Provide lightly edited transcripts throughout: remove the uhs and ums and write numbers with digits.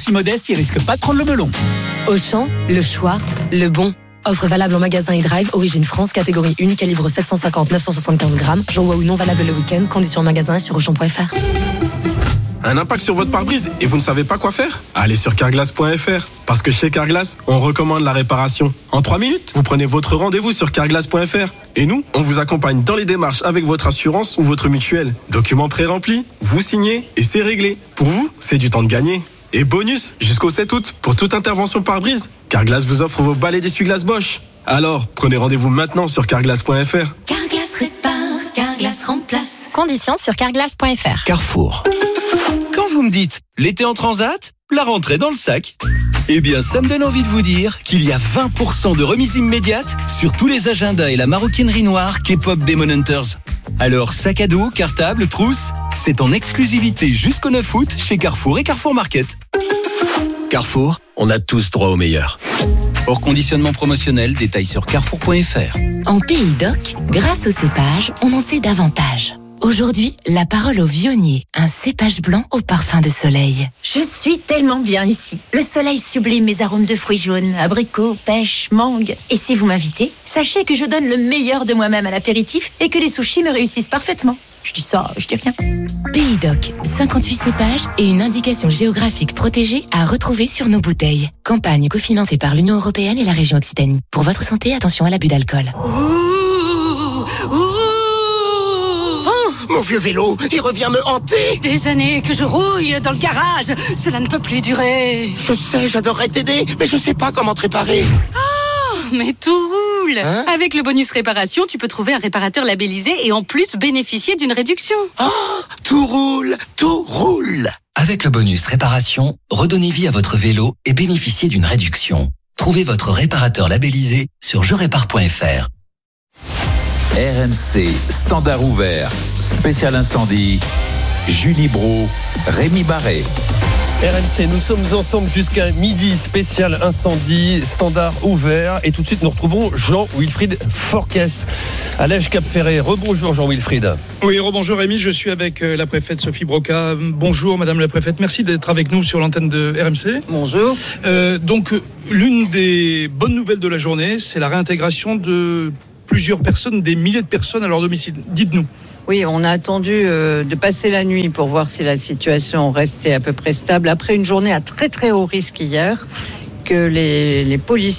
si modeste, il risque pas de prendre le melon. Auchan, le choix, le bon. Offre valable en magasin et drive, origine France, catégorie 1, calibre 750-975 grammes. J'envoie ou non valable le week-end, conditions magasin et sur Auchan.fr. Un impact sur votre pare-brise et vous ne savez pas quoi faire? Allez sur carglass.fr. Parce que chez Carglass, on recommande la réparation. En 3 minutes, vous prenez votre rendez-vous sur carglass.fr. Et nous, on vous accompagne dans les démarches avec votre assurance ou votre mutuelle. Documents pré-remplis, vous signez et c'est réglé. Pour vous, c'est du temps de gagner. Et bonus, jusqu'au 7 août, pour toute intervention pare-brise, Carglass vous offre vos balais d'essuie-glace Bosch. Alors, prenez rendez-vous maintenant sur carglass.fr. Carglass répare, Carglass remplace. Conditions sur carglass.fr. Carrefour. Quand vous me dites l'été en transat, la rentrée dans le sac, eh bien ça me donne envie de vous dire qu'il y a 20% de remise immédiate sur tous les agendas et la maroquinerie noire K-pop Demon Hunters. Alors sac à dos, cartable, trousse, c'est en exclusivité jusqu'au 9 août chez Carrefour et Carrefour Market. Carrefour, on a tous droit au meilleur. Hors conditionnement promotionnel, détail sur carrefour.fr. En Pays d'Oc, grâce au cépage, on en sait davantage. Aujourd'hui, la parole au vionnier, un cépage blanc au parfum de soleil. Je suis tellement bien ici. Le soleil sublime mes arômes de fruits jaunes, abricots, pêche, mangue. Et si vous m'invitez, sachez que je donne le meilleur de moi-même à l'apéritif et que les sushis me réussissent parfaitement. Je dis ça, je dis rien. Pays d'Oc, 58 cépages et une indication géographique protégée à retrouver sur nos bouteilles. Campagne cofinancée par l'Union européenne et la région Occitanie. Pour votre santé, attention à l'abus d'alcool. Mon vieux vélo, il revient me hanter. Des années que je rouille dans le garage. Cela ne peut plus durer. Je sais, j'adorerais t'aider, mais je sais pas comment te réparer. Oh, mais tout roule. Avec le bonus réparation, tu peux trouver un réparateur labellisé et en plus bénéficier d'une réduction. Oh, tout roule, tout roule. Avec le bonus réparation, redonnez vie à votre vélo et bénéficiez d'une réduction. Trouvez votre réparateur labellisé sur jerépare.fr. RMC, standard ouvert, spécial incendie, Julie Brault, Rémi Barré. RMC, nous sommes ensemble jusqu'à midi, spécial incendie, standard ouvert. Et tout de suite, nous retrouvons Jean-Wilfried Forquès à Lège-Cap-Ferré. Rebonjour Jean-Wilfried. Oui, rebonjour Rémi, je suis avec la préfète Sophie Broca. Bonjour Madame la préfète, merci d'être avec nous sur l'antenne de RMC. Bonjour. Donc, l'une des bonnes nouvelles de la journée, c'est la réintégration de plusieurs personnes, des milliers de personnes à leur domicile. Dites-nous. Oui, on a attendu de passer la nuit pour voir si la situation restait à peu près stable. Après une journée à très très haut risque hier, que les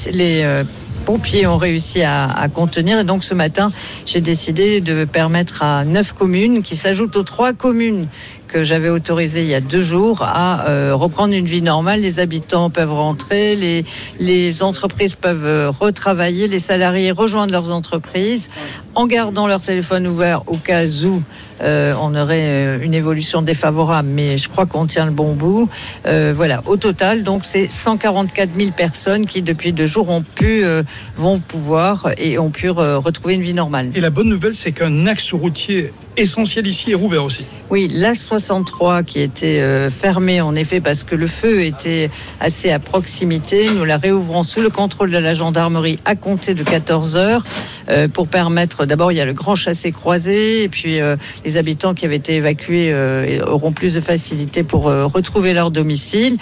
pompiers ont réussi à contenir. Et donc ce matin, j'ai décidé de permettre à 9 communes, qui s'ajoutent aux 3 communes que j'avais autorisé il y a 2 jours, à reprendre une vie normale. Les habitants peuvent rentrer, les entreprises peuvent retravailler, les salariés rejoindre leurs entreprises en gardant leur téléphone ouvert au cas où on aurait une évolution défavorable, mais je crois qu'on tient le bon bout. Voilà, au total, donc c'est 144 000 personnes qui depuis 2 jours vont pouvoir et ont pu retrouver une vie normale. Et la bonne nouvelle, c'est qu'un axe routier essentiel ici est rouvert aussi. Oui, l'A63 qui était fermé en effet parce que le feu était assez à proximité. Nous la réouvrons sous le contrôle de la gendarmerie à compter de 14h pour permettre, d'abord il y a le grand chassé croisé et puis les habitants qui avaient été évacués auront plus de facilité pour retrouver leur domicile.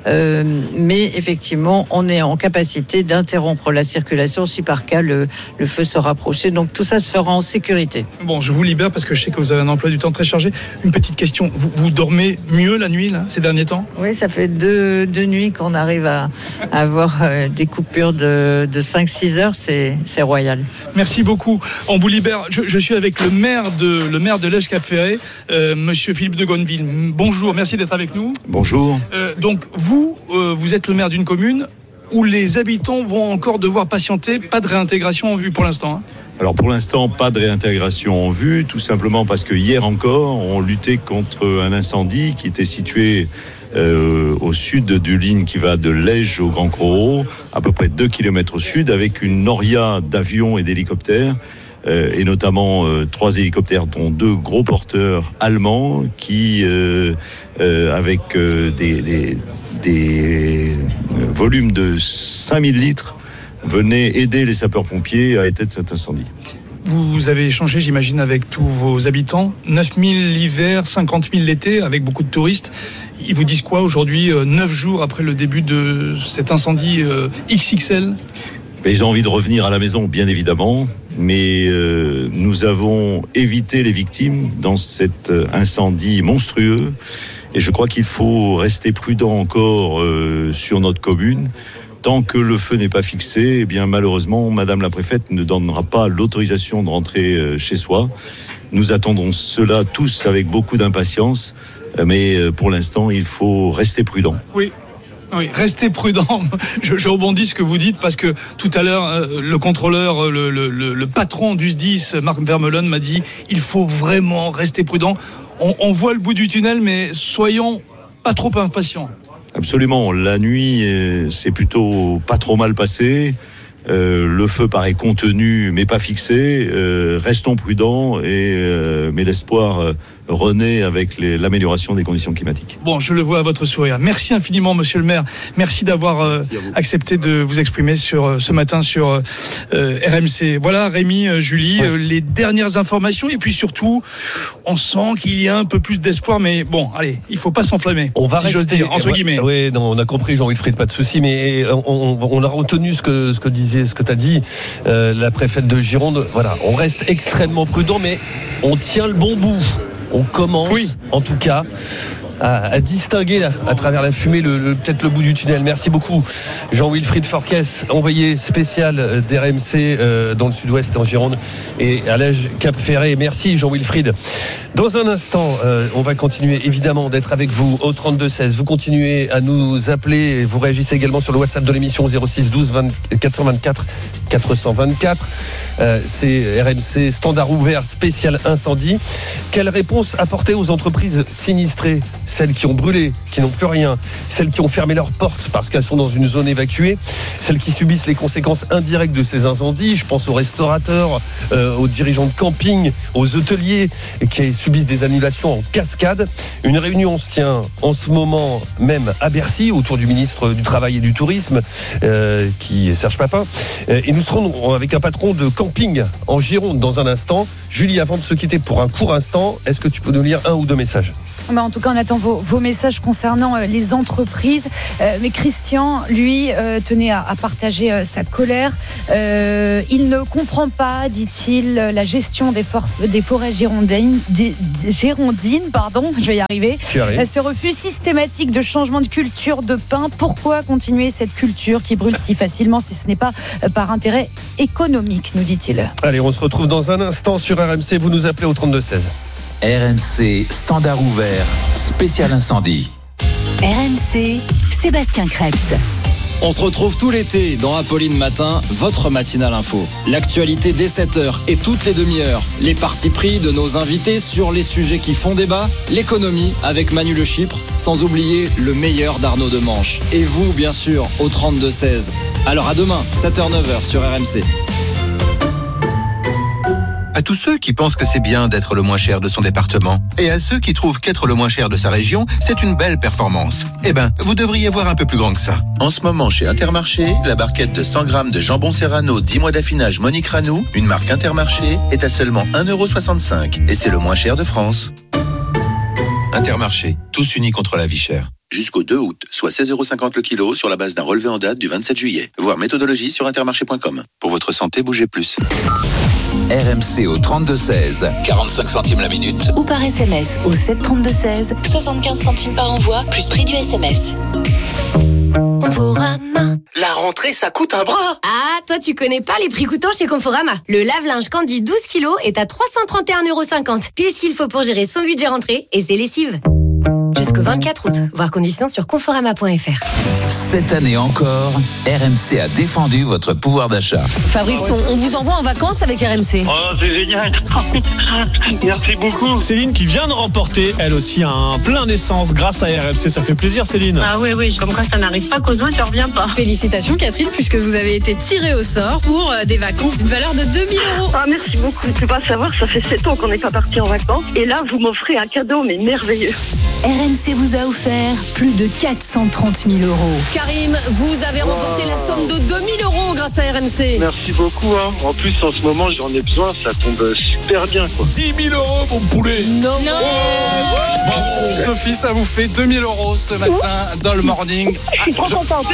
Mais effectivement, on est en capacité d'interrompre la circulation si par cas le feu se rapprochait. Donc tout ça se fera en sécurité. Bon, je vous libère parce que je sais que vous avez un emploi du temps très chargé. Une petite question, vous dormez mieux la nuit là, ces derniers temps ? Oui, ça fait deux nuits qu'on arrive à avoir des coupures de 5-6 heures, c'est royal. Merci beaucoup. On vous libère. Je suis avec le maire de Lège-Cap-Ferré, monsieur Philippe de Gonneville. Bonjour, merci d'être avec nous. Bonjour. Donc vous êtes le maire d'une commune où les habitants vont encore devoir patienter, pas de réintégration en vue pour l'instant. Alors pour l'instant, pas de réintégration en vue, tout simplement parce que hier encore, on luttait contre un incendie qui était situé au sud d'une ligne qui va de Lège au Grand Crochet, à peu près 2 km au sud, avec une noria d'avions et d'hélicoptères, et notamment 3 hélicoptères, dont 2 gros porteurs allemands qui, avec des volumes de 5000 litres, venaient aider les sapeurs-pompiers à éteindre cet incendie. Vous avez échangé, j'imagine, avec tous vos habitants. 9 000 l'hiver, 50 000 l'été, avec beaucoup de touristes. ils vous disent quoi aujourd'hui, 9 jours après le début de cet incendie XXL ? Ils ont envie de revenir à la maison, bien évidemment, mais nous avons évité les victimes dans cet incendie monstrueux. Et je crois qu'il faut rester prudent encore sur notre commune. Tant que le feu n'est pas fixé, eh bien malheureusement, Madame la préfète ne donnera pas l'autorisation de rentrer chez soi. Nous attendons cela tous avec beaucoup d'impatience, mais pour l'instant, il faut rester prudent. Oui, restez prudent. Je rebondis ce que vous dites parce que tout à l'heure, le contrôleur, le patron du SDIS, Marc Vermeulen, m'a dit il faut vraiment rester prudent. On voit le bout du tunnel, mais soyons pas trop impatients. Absolument. La nuit, c'est plutôt pas trop mal passé. Le feu paraît contenu, mais pas fixé. Restons prudents, mais l'espoir renaît avec l'amélioration des conditions climatiques. Bon, je le vois à votre sourire. Merci infiniment, monsieur le maire. Merci d'avoir accepté de vous exprimer ce matin sur RMC. Voilà, Rémi, Julie, les dernières informations. Et puis surtout, on sent qu'il y a un peu plus d'espoir. Mais bon, allez, il ne faut pas s'enflammer. On va rester, rester, entre guillemets. Oui, non, on a compris, Jean-Wilfried, pas de souci. Mais on a retenu ce que tu as dit, la préfète de Gironde. Voilà, on reste extrêmement prudent, mais on tient le bon bout. On commence, en tout cas, à distinguer là, à travers la fumée peut-être le bout du tunnel. Merci beaucoup Jean-Wilfried Forquès, envoyé spécial d'RMC dans le sud-ouest en Gironde et à l'âge Cap-Ferré. Merci Jean-Wilfried. Dans un instant, on va continuer évidemment d'être avec vous au 32-16. Vous continuez à nous appeler et vous réagissez également sur le WhatsApp de l'émission 06 12 424 424. C'est RMC Standard Ouvert spécial incendie. Quelle réponse apporter aux entreprises sinistrées, celles qui ont brûlé, qui n'ont plus rien, celles qui ont fermé leurs portes parce qu'elles sont dans une zone évacuée, celles qui subissent les conséquences indirectes de ces incendies? Je pense aux restaurateurs, aux dirigeants de camping, aux hôteliers qui subissent des annulations en cascade. Une réunion se tient en ce moment même à Bercy autour du ministre du Travail et du Tourisme qui est Serge Papin, et nous serons avec un patron de camping en Gironde dans un instant. Julie, avant de se quitter pour un court instant, est-ce que tu peux nous lire un ou deux messages? En tout cas, on attend vos messages concernant les entreprises. Mais Christian, lui, tenait à partager sa colère. Il ne comprend pas, dit-il, la gestion des forêts girondines, je vais y arriver. Ce refus systématique de changement de culture de pin. Pourquoi continuer cette culture qui brûle si facilement si ce n'est pas par intérêt économique, nous dit-il. Allez, on se retrouve dans un instant sur RMC. Vous nous appelez au 32-16. RMC Standard Ouvert spécial incendie. RMC Sébastien Krebs. On se retrouve tout l'été dans Apolline Matin, votre matinale info. L'actualité dès 7h et toutes les demi-heures. Les partis pris de nos invités sur les sujets qui font débat. L'économie avec Manu Le Chypre, sans oublier le meilleur d'Arnaud Demanche. Et vous, bien sûr, au 32-16. Alors à demain, 7h-9h sur RMC. À tous ceux qui pensent que c'est bien d'être le moins cher de son département, et à ceux qui trouvent qu'être le moins cher de sa région, c'est une belle performance. Eh ben, vous devriez voir un peu plus grand que ça. En ce moment, chez Intermarché, la barquette de 100 grammes de jambon Serrano 10 mois d'affinage Monique Ranou, une marque Intermarché, est à seulement 1,65 €. Et c'est le moins cher de France. Intermarché, tous unis contre la vie chère. Jusqu'au 2 août, soit 16,50 € le kilo sur la base d'un relevé en date du 27 juillet. Voir méthodologie sur intermarché.com. Pour votre santé, bougez plus. RMC au 32-16, 45 centimes la minute. Ou par SMS au 732-16, 75 centimes par envoi, plus prix du SMS. Conforama. La rentrée, ça coûte un bras. Ah, toi tu connais pas les prix coûtants chez Conforama. Le lave-linge Candy 12 kg est à 331,50 €. Pile ce qu'il faut pour gérer son budget rentrée et ses lessives. Jusqu'au 24 août. Voir conditions sur conforama.fr. Cette année encore, RMC a défendu votre pouvoir d'achat. Fabrice, on vous envoie en vacances avec RMC. Oh, c'est génial. Merci beaucoup. Céline qui vient de remporter, elle aussi, un plein d'essence grâce à RMC. Ça fait plaisir, Céline. Ah oui, comme quoi ça n'arrive pas qu'aux autres, ça revient pas. Félicitations, Catherine, puisque vous avez été tirée au sort pour des vacances d'une valeur de 2 000 €. Ah, merci beaucoup. Je ne peux pas savoir, ça fait 7 ans qu'on n'est pas parti en vacances. Et là, vous m'offrez un cadeau, mais merveilleux. RMC vous a offert plus de 430 000 €. Karim, vous avez remporté la somme de 2 000 € grâce à RMC. Merci beaucoup. En plus, en ce moment, j'en ai besoin. Ça tombe super bien. 10 000 €, mon poulet. Non. Bravo. Sophie, ça vous fait 2 000 € ce matin dans le morning. Je suis trop contente.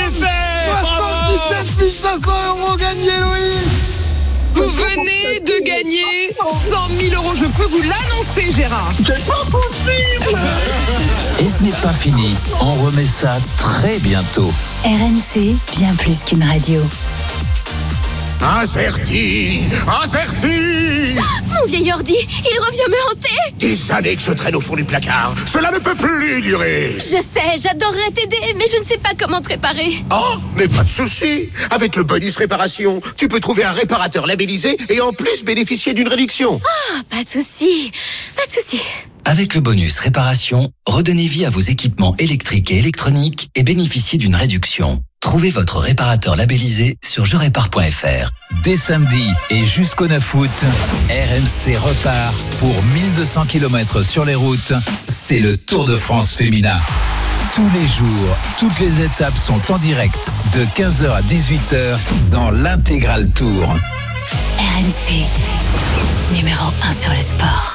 77 500 € gagnés, Louis. Vous venez de gagner 100 000 €. Je peux vous l'annoncer, Gérard. C'est pas possible. Et ce n'est pas fini. On remet ça très bientôt. RMC, bien plus qu'une radio. Incerti. Mon vieil ordi, il revient me hanter. Des années que je traîne au fond du placard. Cela ne peut plus durer. Je sais, j'adorerais t'aider, mais je ne sais pas comment te réparer. Oh, mais pas de souci. Avec le bonus réparation, tu peux trouver un réparateur labellisé et en plus bénéficier d'une réduction. Ah, pas de souci. Avec le bonus réparation, redonnez vie à vos équipements électriques et électroniques et bénéficiez d'une réduction. Trouvez votre réparateur labellisé sur jerépare.fr. Dès samedi et jusqu'au 9 août, RMC repart pour 1200 km sur les routes. C'est le Tour de France féminin. Tous les jours, toutes les étapes sont en direct de 15h à 18h dans l'intégral Tour. RMC, numéro 1 sur le sport.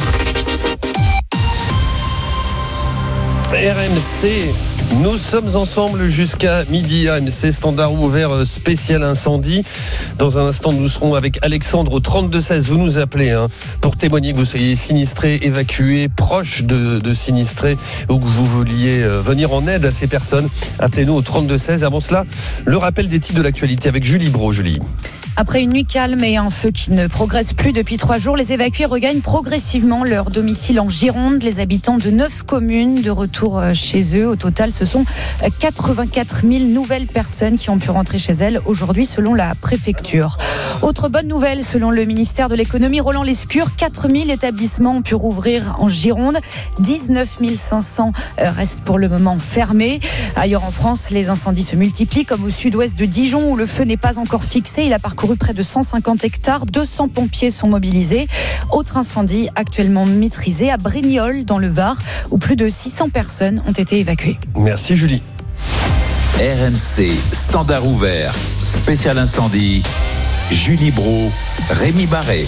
RMC, nous sommes ensemble jusqu'à midi. RMC Standard ouvert spécial incendie. Dans un instant, nous serons avec Alexandre au 3216. Vous nous appelez pour témoigner que vous soyez sinistré, évacué, proche de sinistrés ou que vous vouliez venir en aide à ces personnes. Appelez-nous au 3216. Avant cela, le rappel des titres de l'actualité avec Julie Bro. Julie. Après une nuit calme et un feu qui ne progresse plus depuis 3 jours, les évacués regagnent progressivement leur domicile en Gironde. Les habitants de 9 communes de retour chez eux. Au total, ce sont 84 000 nouvelles personnes qui ont pu rentrer chez elles aujourd'hui selon la préfecture. Autre bonne nouvelle, selon le ministère de l'économie, Roland Lescure, 4 000 établissements ont pu rouvrir en Gironde. 19 500 restent pour le moment fermés. Ailleurs en France, les incendies se multiplient, comme au sud-ouest de Dijon où le feu n'est pas encore fixé. Il a parcouru près de 150 hectares. 200 pompiers sont mobilisés. Autre incendie actuellement maîtrisé à Brignoles dans le Var où plus de 600 personnes ont été évacuées. Merci Julie. RMC Standard ouvert, spécial incendie. Julie Bro, Rémi Barré.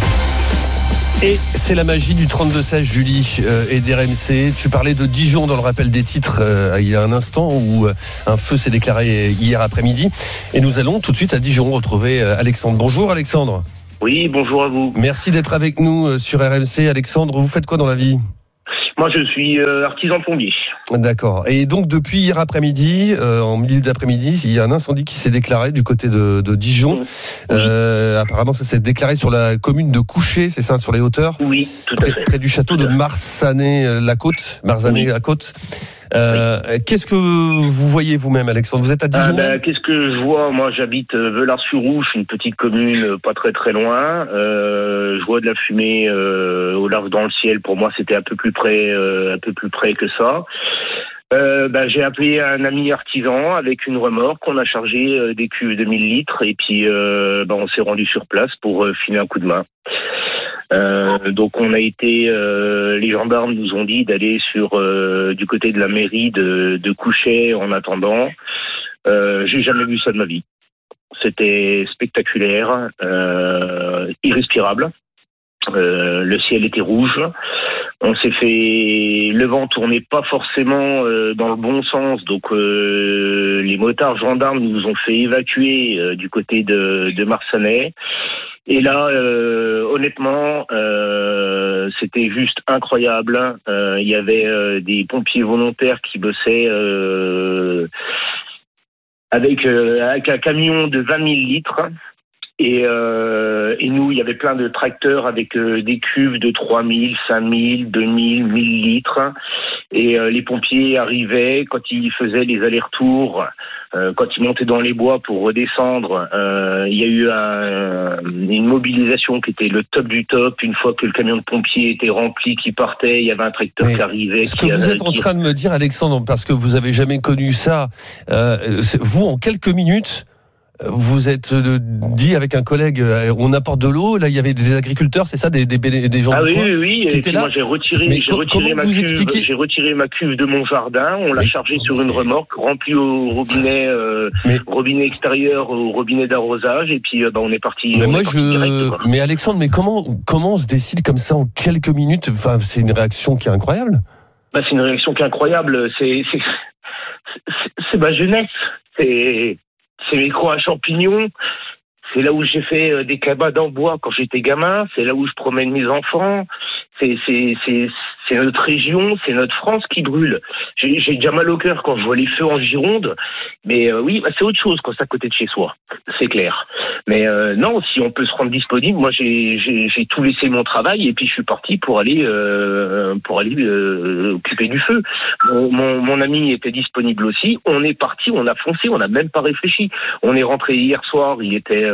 Et c'est la magie du 32-16, Julie, et d'RMC. Tu parlais de Dijon dans le rappel des titres il y a un instant où un feu s'est déclaré hier après-midi. Et nous allons tout de suite à Dijon retrouver Alexandre. Bonjour Alexandre. Oui, bonjour à vous. Merci d'être avec nous sur RMC. Alexandre, vous faites quoi dans la vie ? Moi, je suis artisan plombier. D'accord. Et donc, depuis hier après-midi, en milieu d'après-midi, il y a un incendie qui s'est déclaré du côté de Dijon. Oui. Apparemment, ça s'est déclaré sur la commune de Couchet, c'est ça, sur les hauteurs ? Oui, tout à fait. Près du château de Marsanet-la-Côte. Marsanet-la-Côte. Qu'est-ce que vous voyez vous-même, Alexandre ? Vous êtes à Dijon ? Qu'est-ce que je vois ? Moi, j'habite Veulars-sur-Ouche, une petite commune pas très très loin. Je vois de la fumée au large dans le ciel. Pour moi, c'était un peu plus près que ça. J'ai appelé un ami artisan avec une remorque. On a chargé des cuves de 1000 litres et puis on s'est rendu sur place pour filer un coup de main. Donc on a été, les gendarmes nous ont dit d'aller du côté de la mairie de Couchet en attendant. J'ai jamais vu ça de ma vie. C'était spectaculaire, irrespirable. Le ciel était rouge. On s'est fait, le vent tournait pas forcément dans le bon sens, donc les motards gendarmes nous ont fait évacuer du côté de Marsanet. Et là, honnêtement, c'était juste incroyable. Il y avait des pompiers volontaires qui bossaient avec un camion de 20 000 litres. Et nous, il y avait plein de tracteurs avec des cuves de 3000, 5000, 2000, 1000 litres. Et les pompiers arrivaient quand ils faisaient les allers-retours, quand ils montaient dans les bois pour redescendre. Il y a eu une mobilisation qui était le top du top. Une fois que le camion de pompiers était rempli, qui partait, il y avait un tracteur qui arrivait. Ce que vous êtes en train de me dire, Alexandre, parce que vous avez jamais connu ça, vous, en quelques minutes, vous êtes dit avec un collègue, on apporte de l'eau. Là, il y avait des agriculteurs, c'est ça, des gens Ah du oui, coin oui. qui Et étaient puis là. moi, j'ai retiré ma cuve de mon jardin. On l'a chargée sur une remorque, remplie au robinet extérieur, au robinet d'arrosage. Et puis, on est parti. Mais Alexandre, mais comment on se décide comme ça en quelques minutes? Enfin, c'est une réaction qui est incroyable. C'est une réaction qui est incroyable. C'est ma jeunesse. C'est mes coins à champignons. C'est là où j'ai fait des cabanes en bois quand j'étais gamin. C'est là où je promène mes enfants. C'est notre région, c'est notre France qui brûle. J'ai déjà mal au cœur quand je vois les feux en Gironde. Mais oui, c'est autre chose quand c'est à côté de chez soi. C'est clair. Mais non, si on peut se rendre disponible, moi j'ai tout laissé mon travail et puis je suis parti pour aller occuper du feu. Mon ami était disponible aussi. On est parti, on a foncé, on n'a même pas réfléchi. On est rentré hier soir. Il était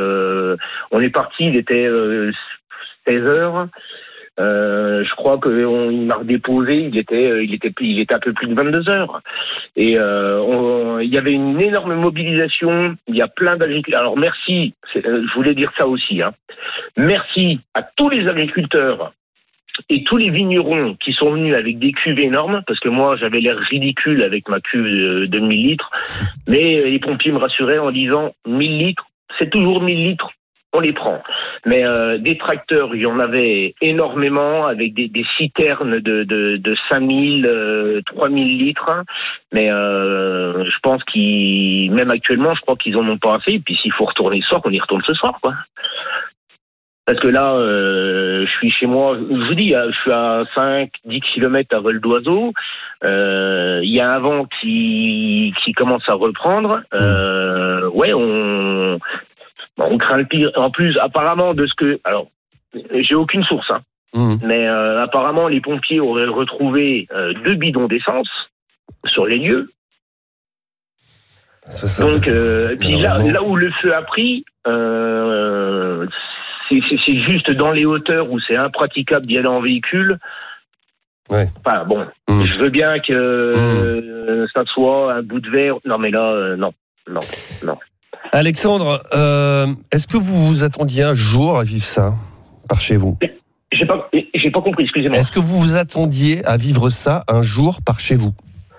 16h. Je crois qu'il m'a redéposé, il était un peu plus de 22h. Et il y avait une énorme mobilisation, il y a plein d'agriculteurs. Alors merci, je voulais dire ça aussi, merci à tous les agriculteurs et tous les vignerons qui sont venus avec des cuves énormes, parce que moi j'avais l'air ridicule avec ma cuve de 1000 litres, mais les pompiers me rassuraient en disant 1000 litres, c'est toujours 1000 litres. On les prend. Mais des tracteurs, il y en avait énormément, avec des citernes de 5000, 3000 litres. Mais je pense même actuellement, je crois qu'ils en ont pas assez. Et puis s'il faut retourner ce soir, on y retourne ce soir, quoi. Parce que là, je suis chez moi, je vous dis, je suis à 5-10 km à vol d'oiseau. Il y a un vent qui commence à reprendre. On craint le pire. En plus, apparemment, alors, j'ai aucune source, mais apparemment, les pompiers auraient retrouvé 2 bidons d'essence sur les lieux. Donc, puis là où le feu a pris, c'est juste dans les hauteurs où c'est impraticable d'y aller en véhicule. Ouais. Enfin, bon, je veux bien que ça soit un bout de verre. Non, mais là, non. Alexandre, est-ce que vous vous attendiez un jour à vivre ça par chez vous? J'ai pas compris, excusez-moi. Est-ce que vous vous attendiez à vivre ça un jour par chez vous?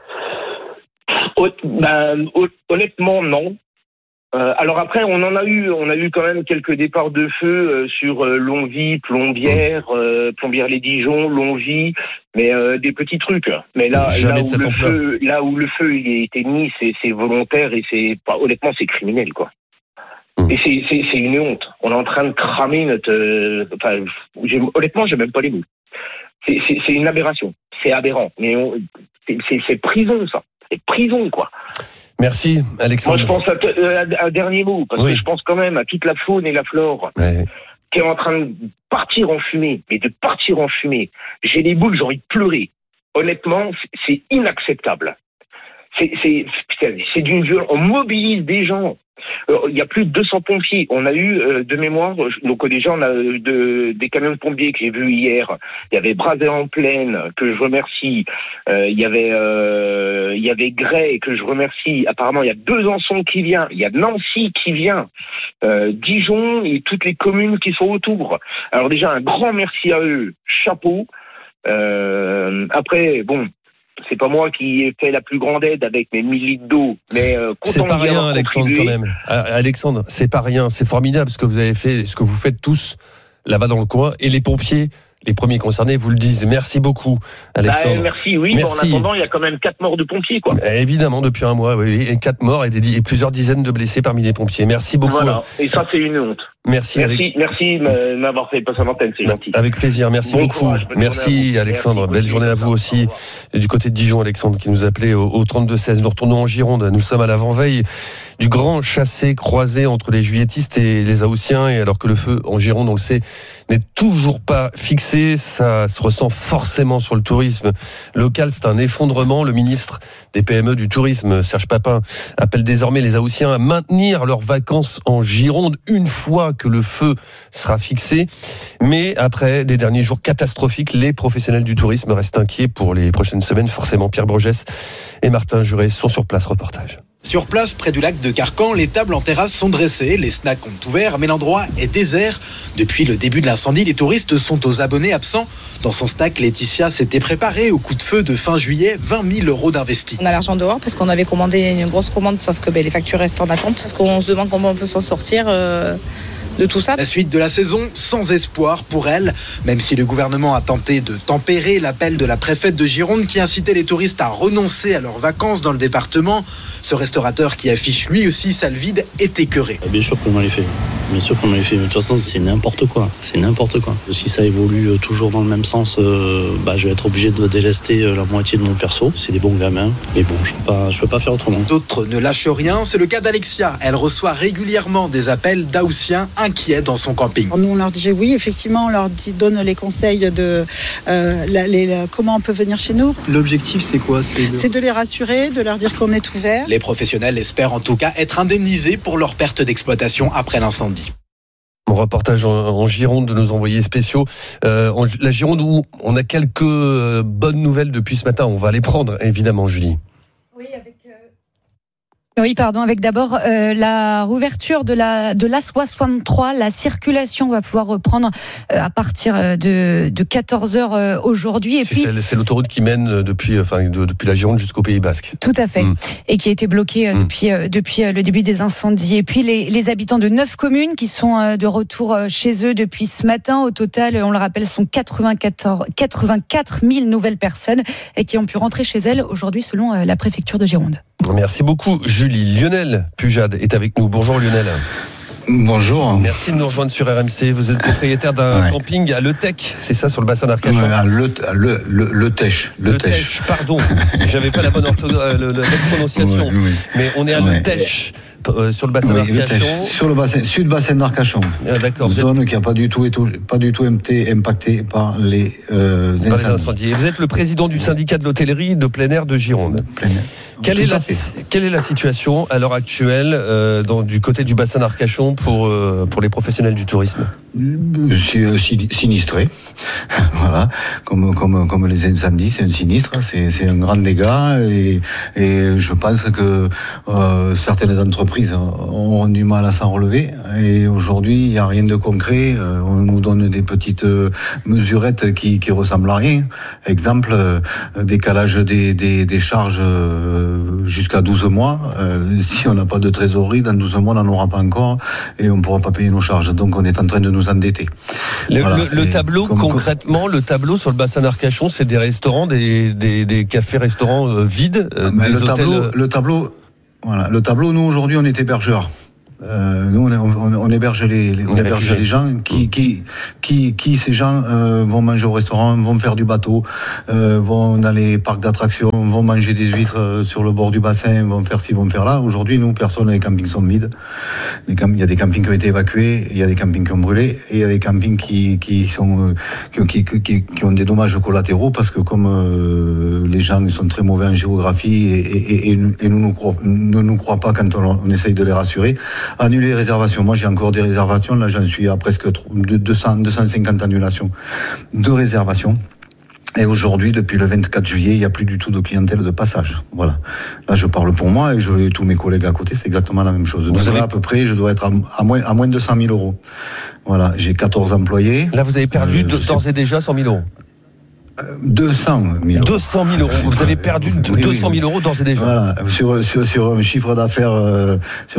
Honnêtement, non. Alors après, on a eu quand même quelques départs de feu sur Longwy, Plombières, les Dijon, Longwy, mais des petits trucs. Mais là où le feu il a été mis, c'est volontaire et honnêtement, c'est criminel, quoi. Et c'est une honte. On est en train de cramer honnêtement, j'ai même pas les mots. C'est une aberration. C'est aberrant. Mais c'est prison, ça. C'est prison, quoi. Merci, Alexandre. Moi, je pense à un dernier mot, parce que je pense quand même à toute la faune et la flore qui est en train de partir en fumée, mais de partir en fumée. J'ai les boules, j'ai envie de pleurer. Honnêtement, c'est inacceptable. C'est d'une violence. On mobilise des gens. Il y a plus de 200 pompiers. On a eu de mémoire, donc déjà on a des camions de pompiers que j'ai vus hier. Il y avait Brazé en Plaine que je remercie. Il y avait Grès que je remercie. Apparemment il y a Besançon qui vient. Il y a Nancy qui vient. Dijon et toutes les communes qui sont autour. Alors déjà un grand merci à eux. Chapeau. Après bon. C'est pas moi qui ai fait la plus grande aide avec mes 1000 litres d'eau, mais c'est pas rien, Alexandre, quand même. Alexandre, c'est pas rien, c'est formidable ce que vous avez fait, ce que vous faites tous là-bas dans le coin, et les pompiers, les premiers concernés, vous le disent. Merci beaucoup, Alexandre. Merci, oui. Merci. En attendant, il y a quand même 4 morts de pompiers, quoi. Évidemment, depuis un mois, oui, et 4 morts et plusieurs dizaines de blessés parmi les pompiers. Merci beaucoup. Voilà. Et ça, c'est une honte. Merci de m'avoir fait passer à l'antenne, c'est gentil. Avec plaisir, merci beaucoup. Courage, merci Alexandre, belle journée à vous aussi. Et du côté de Dijon, Alexandre qui nous appelait au 32-16. Nous retournons en Gironde, nous sommes à l'avant-veille du grand chassé-croisé entre les juilletistes et les Haussiens. Et alors que le feu en Gironde, on le sait, n'est toujours pas fixé, ça se ressent forcément sur le tourisme local. C'est un effondrement. Le ministre des PME du tourisme, Serge Papin, appelle désormais les Haussiens à maintenir leurs vacances en Gironde une fois que le feu sera fixé. Mais après des derniers jours catastrophiques, les professionnels du tourisme restent inquiets pour les prochaines semaines. Forcément, Pierre Brogès et Martin Juret sont sur place. Reportage. Sur place, près du lac de Carcan, les tables en terrasse sont dressées, les snacks ont ouvert, mais l'endroit est désert. Depuis le début de l'incendie, les touristes sont aux abonnés absents. Dans son snack, Laetitia s'était préparée au coup de feu de fin juillet, 20 000 euros d'investis. On a l'argent dehors parce qu'on avait commandé une grosse commande, sauf que les factures restent en attente. Parce qu'on se demande comment on peut s'en sortir de tout ça. La suite de la saison, sans espoir pour elle, même si le gouvernement a tenté de tempérer l'appel de la préfète de Gironde qui incitait les touristes à renoncer à leurs vacances dans le département. Ce restaurateur qui affiche lui aussi salle vide est écœuré. Bien sûr qu'on les fait. Bien sûr qu'on les fait. Mais de toute façon, c'est n'importe quoi. C'est n'importe quoi. Si ça évolue toujours dans le même sens, je vais être obligé de délester la moitié de mon perso. C'est des bons gamins. Mais bon, je peux pas faire autrement. D'autres ne lâchent rien. C'est le cas d'Alexia. Elle reçoit régulièrement des appels d'Haussiens inquiets dans son camping. Nous, on leur dit oui, effectivement, on leur donne les conseils de comment on peut venir chez nous. L'objectif, c'est quoi ? C'est de les rassurer, de leur dire qu'on est ouvert. Les professionnels espèrent en tout cas être indemnisés pour leur perte d'exploitation après l'incendie. Mon reportage en Gironde de nos envoyés spéciaux. La Gironde où on a quelques bonnes nouvelles depuis ce matin. On va les prendre, évidemment, Julie. Avec d'abord la rouverture de l'A63. La circulation va pouvoir reprendre à partir de 14h aujourd'hui. Et c'est l'autoroute qui mène depuis la Gironde jusqu'au Pays Basque. Tout à fait. Et qui a été bloquée depuis le début des incendies. Et puis les habitants de 9 communes qui sont de retour chez eux depuis ce matin. Au total, on le rappelle, sont 84 000 nouvelles personnes et qui ont pu rentrer chez elles aujourd'hui selon la préfecture de Gironde. Merci beaucoup Julie. Lionel Pujade est avec nous. Bonjour Lionel. Bonjour. Merci de nous rejoindre sur RMC. Vous êtes propriétaire d'un camping à Le Tech, c'est ça, sur le bassin d'Arcachon. Le Tech. Pardon, j'avais pas la bonne prononciation. Mais on est à Le Tech, sur le bassin d'Arcachon. Sur le bassin, sud-bassin d'Arcachon. D'accord. Zone qui n'a pas du tout été impactée par les incendies. Et vous êtes le président du syndicat de l'hôtellerie de plein air de Gironde. Quelle est la situation à l'heure actuelle du côté du bassin d'Arcachon pour les professionnels du tourisme? C'est sinistré, voilà, comme les incendies, c'est un sinistre, c'est un grand dégât et je pense que certaines entreprises ont du mal à s'en relever et aujourd'hui il n'y a rien de concret. On nous donne des petites mesurettes qui ressemblent à rien. Exemple, décalage des charges jusqu'à 12 mois. Si on n'a pas de trésorerie, dans 12 mois on n'en aura pas encore et on ne pourra pas payer nos charges. Donc on est en train de nous endetter. Le tableau, concrètement, le tableau sur le bassin d'Arcachon, c'est des restaurants, des cafés-restaurants vides, des hôtels. Le tableau, nous aujourd'hui on est hébergeurs. Nous on héberge les gens qui ces gens vont manger au restaurant, vont faire du bateau, vont dans les parcs d'attractions, vont manger des huîtres sur le bord du bassin, vont faire ci, vont faire là. Aujourd'hui, nous, personne, les campings sont vides. Il y a des campings qui ont été évacués, il y a des campings qui ont brûlé, et il y a des campings qui ont des dommages collatéraux parce que comme les gens sont très mauvais en géographie et ne nous croient pas quand on essaye de les rassurer. Annuler les réservations. Moi, j'ai encore des réservations. Là, j'en suis à presque 250 annulations de réservations. Et aujourd'hui, depuis le 24 juillet, il n'y a plus du tout de clientèle de passage. Voilà. Là, je parle pour moi et tous mes collègues à côté, c'est exactement la même chose. Donc là, à peu près, je dois être à moins de 100 000 euros. Voilà. J'ai 14 employés. Là, vous avez perdu d'ores et déjà 100 000 euros. 200 000 euros. 200 000 euros. Vous avez perdu 200 000 euros d'ores et déjà. Voilà. Sur un chiffre d'affaires,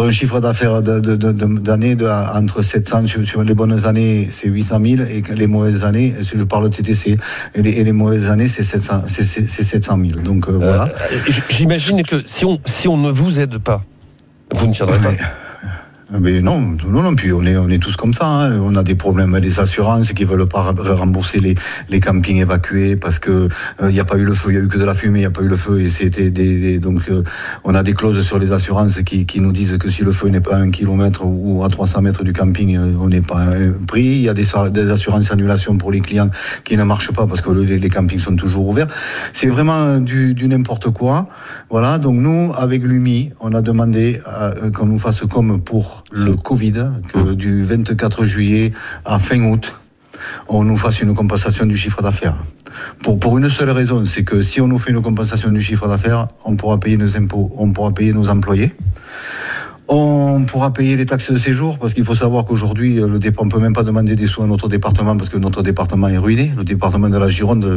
d'année entre 700, sur les bonnes années, c'est 800 000 et les mauvaises années, je parle TTC, et les mauvaises années, c'est 700 000. Donc, voilà. J'imagine que si on ne vous aide pas, vous ne tiendrez pas. Mais non, puis on est tous comme ça. Hein. On a des problèmes avec les assurances qui veulent pas rembourser les campings évacués parce que il y a pas eu le feu, il y a eu que de la fumée, il y a pas eu le feu et c'était donc on a des clauses sur les assurances qui nous disent que si le feu n'est pas à 1 kilomètre ou à 300 mètres du camping, on n'est pas pris. Il y a des assurances annulation pour les clients qui ne marchent pas parce que les campings sont toujours ouverts. C'est vraiment du n'importe quoi. Voilà. Donc nous, avec l'UMI, on a demandé qu'on nous fasse comme pour le Covid, que du 24 juillet à fin août, on nous fasse une compensation du chiffre d'affaires. Pour une seule raison, c'est que si on nous fait une compensation du chiffre d'affaires, on pourra payer nos impôts, on pourra payer nos employés. On pourra payer les taxes de séjour, parce qu'il faut savoir qu'aujourd'hui, on ne peut même pas demander des sous à notre département, parce que notre département est ruiné. Le département de la Gironde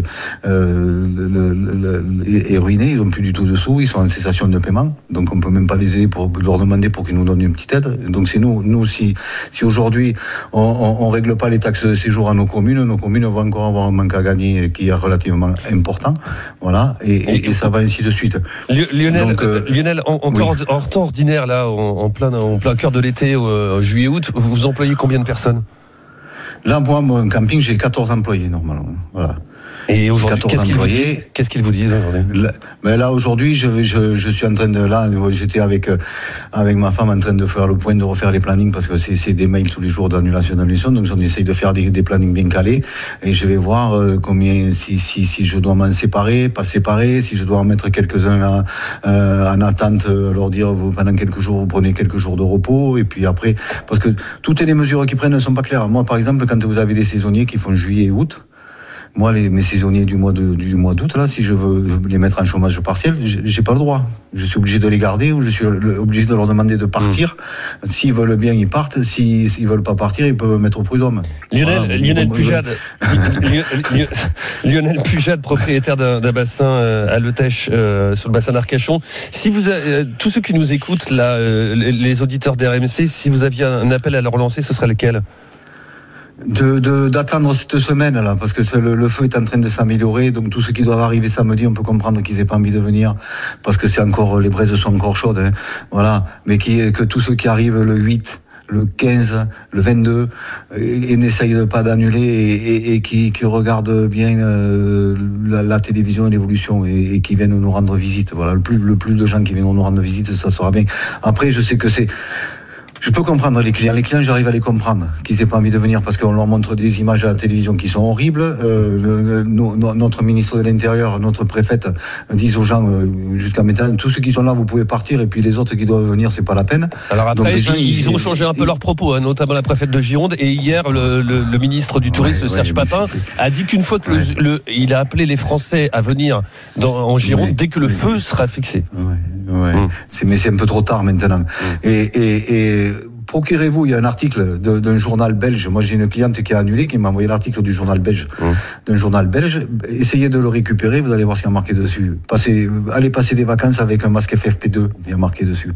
est ruiné, ils n'ont plus du tout de sous, ils sont en cessation de paiement. Donc on ne peut même pas les aider pour leur demander pour qu'ils nous donnent une petite aide. Donc c'est nous si aujourd'hui on ne règle pas les taxes de séjour à nos communes vont encore avoir un manque à gagner qui est relativement important. Voilà, et ça va ainsi de suite. Lionel, encore oui. En temps ordinaire, là, en plein cœur de l'été, juillet-août, vous employez combien de personnes? Là, moi, mon camping, j'ai 14 employés, normalement. Voilà. Et aujourd'hui, qu'est-ce qu'ils vous disent aujourd'hui? Là, aujourd'hui, je suis en train j'étais avec ma femme en train de faire le point, de refaire les plannings, parce que c'est des mails tous les jours d'annulation, donc on essaye de faire des plannings bien calés, et je vais voir combien, si je dois m'en séparer, pas séparer, si je dois en mettre quelques-uns en attente, leur dire, pendant quelques jours, vous prenez quelques jours de repos, et puis après, parce que toutes les mesures qu'ils prennent ne sont pas claires. Moi, par exemple, quand vous avez des saisonniers qui font juillet et août, moi, mes saisonniers du mois d'août, là, si je veux les mettre en chômage partiel, j'ai pas le droit. Je suis obligé de les garder, ou je suis obligé de leur demander de partir. S'ils veulent bien, ils partent. S'ils veulent pas partir, ils peuvent me mettre au prud'homme. Lionel Pujade, propriétaire d'un bassin à Letèche, sur le bassin d'Arcachon. Si tous ceux qui nous écoutent, là, les auditeurs d'RMC, si vous aviez un appel à leur lancer, ce serait lequel? D'attendre cette semaine là, parce que le feu est en train de s'améliorer, donc tous ceux qui doivent arriver samedi, on peut comprendre qu'ils n'aient pas envie de venir, parce que les braises sont encore chaudes, hein. Voilà, mais que tous ceux qui arrivent le 8, le 15, le 22, et n'essayent pas d'annuler, et qui regardent bien la télévision et l'évolution, et qui viennent nous rendre visite. Voilà, le plus de gens qui viennent nous rendre visite, ça sera bien. Après, je sais que je peux comprendre les clients. Les clients, j'arrive à les comprendre, qu'ils n'aient pas envie de venir parce qu'on leur montre des images à la télévision qui sont horribles. Notre ministre de l'Intérieur, notre préfète, disent aux gens, jusqu'à maintenant, tous ceux qui sont là, vous pouvez partir, et puis les autres qui doivent venir, c'est pas la peine. Alors après, ils ont changé un peu leurs propos, notamment la préfète de Gironde, et hier, le ministre du Tourisme, Serge Papin, a dit qu'une fois que il a appelé les Français à venir en Gironde dès que le feu sera fixé. Mais c'est un peu trop tard maintenant. Et procurez-vous, il y a un article d'un journal belge. Moi, j'ai une cliente qui a annulé, qui m'a envoyé l'article du journal belge, d'un journal belge. Essayez de le récupérer, vous allez voir ce qu'il y a marqué dessus. Allez passer des vacances avec un masque FFP2, il y a marqué dessus.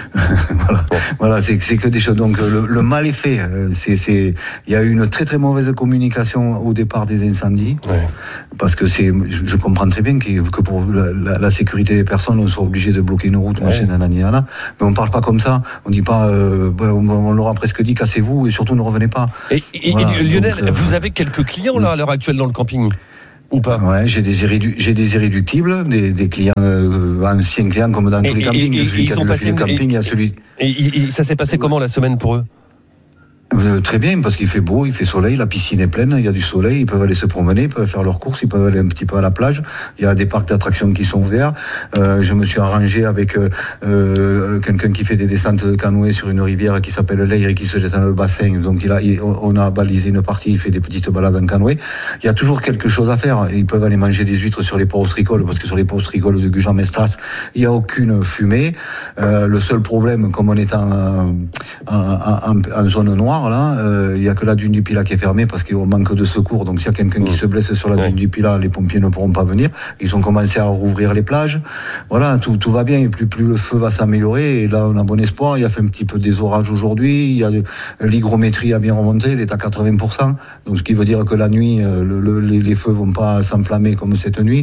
Voilà, c'est que des choses. Donc, le mal est fait. Il y a eu une très très mauvaise communication au départ des incendies, parce que je comprends très bien que pour la sécurité des personnes, on soit obligé de bloquer une route, machin, nanana. Mais on parle pas comme ça. On dit pas, on leur a presque dit cassez-vous, et surtout ne revenez pas. Et Lionel, vous avez quelques clients là à l'heure actuelle dans le camping ou pas? Ouais, j'ai des irréductibles, des clients, anciens clients, comme dans tous les campings. Celui qui a le camping, il y a celui. Et ça s'est passé comment la semaine pour eux? Très bien, parce qu'il fait beau, il fait soleil, la piscine est pleine, il y a du soleil, ils peuvent aller se promener, ils peuvent faire leurs courses, ils peuvent aller un petit peu à la plage. Il y a des parcs d'attractions qui sont ouverts. Je me suis arrangé avec quelqu'un qui fait des descentes de canoë sur une rivière qui s'appelle l'Eyre et qui se jette dans le bassin. Donc on a balisé une partie, il fait des petites balades en canoë. Il y a toujours quelque chose à faire. Ils peuvent aller manger des huîtres sur les ports austricoles, parce que sur les ports austricoles de Gujan-Mestras, il n'y a aucune fumée. Le seul problème, comme on est en zone noire, là, il n'y a que la dune du Pilat qui est fermée parce qu'on manque de secours. Donc s'il y a quelqu'un qui se blesse sur la dune du Pilat, les pompiers ne pourront pas venir. Ils ont commencé à rouvrir les plages. Voilà, tout va bien, et plus le feu va s'améliorer, et là on a bon espoir. Il a fait un petit peu des orages aujourd'hui, l'hygrométrie a bien remonté, elle est à 80%, donc ce qui veut dire que la nuit les feux vont pas s'enflammer comme cette nuit.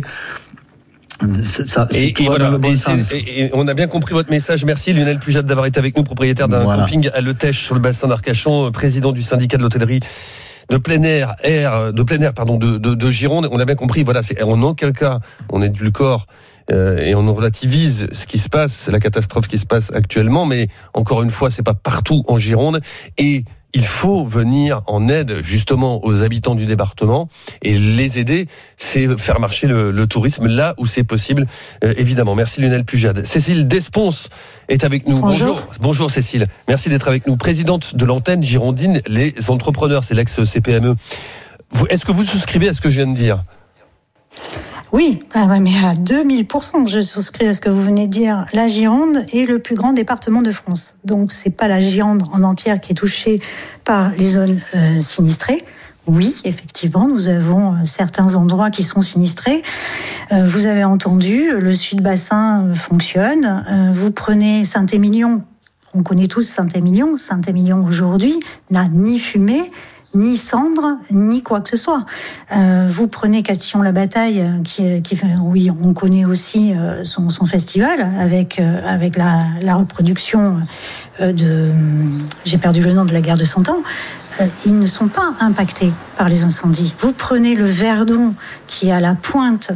Et on a bien compris votre message. Merci Lionel Pujade d'avoir été avec nous, propriétaire d'un camping à Letèche sur le bassin d'Arcachon, président du syndicat de l'hôtellerie de plein air de Gironde. On a bien compris, voilà, en aucun cas on édulcore et on relativise ce qui se passe, la catastrophe qui se passe actuellement, mais encore une fois, c'est pas partout en Gironde, et il faut venir en aide justement aux habitants du département et les aider, c'est faire marcher le tourisme là où c'est possible, évidemment. Merci Lionel Pujade. Cécile Desponce est avec nous. Bonjour Cécile, merci d'être avec nous. Présidente de l'antenne girondine Les Entrepreneurs, c'est l'ex-CPME. Est-ce que vous souscrivez à ce que je viens de dire ? Oui, mais à 2000%, je souscris à ce que vous venez de dire. La Gironde est le plus grand département de France. Donc, c'est pas la Gironde en entière qui est touchée par les zones sinistrées. Oui, effectivement, nous avons certains endroits qui sont sinistrés. Vous avez entendu, le Sud-Bassin fonctionne. Vous prenez Saint-Émilion. On connaît tous Saint-Émilion. Saint-Émilion, aujourd'hui, n'a ni fumée, ni cendre, ni quoi que ce soit. Vous prenez Castillon-la-Bataille, oui, on connaît aussi son festival avec la reproduction j'ai perdu le nom de la guerre de 100 ans. Ils ne sont pas impactés par les incendies. Vous prenez le Verdon, qui est à la pointe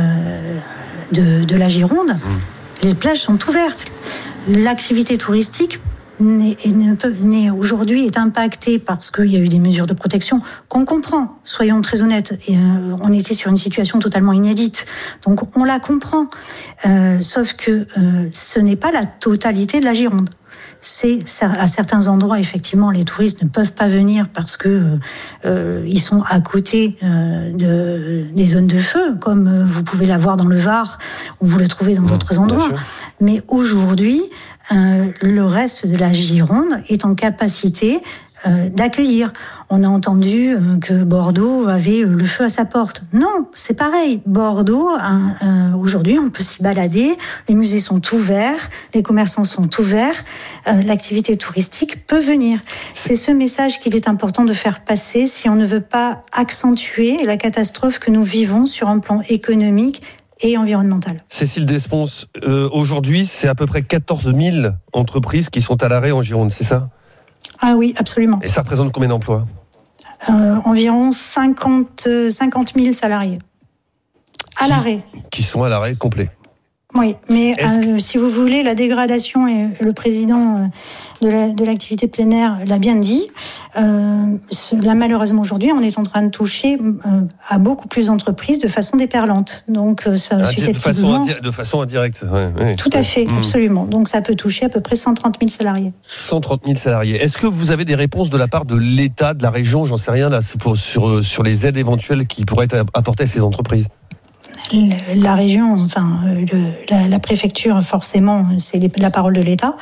de la Gironde, les plages sont ouvertes. L'activité touristique aujourd'hui est impacté parce qu'il y a eu des mesures de protection qu'on comprend, soyons très honnêtes, et on était sur une situation totalement inédite, donc on la comprend, sauf que ce n'est pas la totalité de la Gironde. C'est à certains endroits, effectivement, les touristes ne peuvent pas venir parce que ils sont à côté des zones de feu, comme vous pouvez l'avoir dans le Var, ou vous le trouvez dans d'autres endroits. Mais aujourd'hui, le reste de la Gironde est en capacité d'accueillir. On a entendu que Bordeaux avait le feu à sa porte. Non, c'est pareil. Bordeaux, aujourd'hui, on peut s'y balader. Les musées sont ouverts, les commerçants sont ouverts. L'activité touristique peut venir. C'est ce message qu'il est important de faire passer si on ne veut pas accentuer la catastrophe que nous vivons sur un plan économique et environnemental. Cécile Desponce, aujourd'hui, c'est à peu près 14 000 entreprises qui sont à l'arrêt en Gironde, c'est ça ? Ah oui, absolument. Et ça représente combien d'emplois ? Environ 50 000 salariés. À l'arrêt. Qui sont à l'arrêt complet. Oui, mais si vous voulez, la dégradation, et le président de l'activité plein air l'a bien dit, là, malheureusement, aujourd'hui, on est en train de toucher à beaucoup plus d'entreprises de façon déferlante. Donc, ça, susceptiblement... De façon indirecte. Ouais. Tout à fait, absolument. Donc, ça peut toucher à peu près 130 000 salariés. 130 000 salariés. Est-ce que vous avez des réponses de la part de l'État, de la région, j'en sais rien, là, sur les aides éventuelles qui pourraient être apportées à ces entreprises ? La région, enfin la préfecture, forcément, c'est la parole de l'État.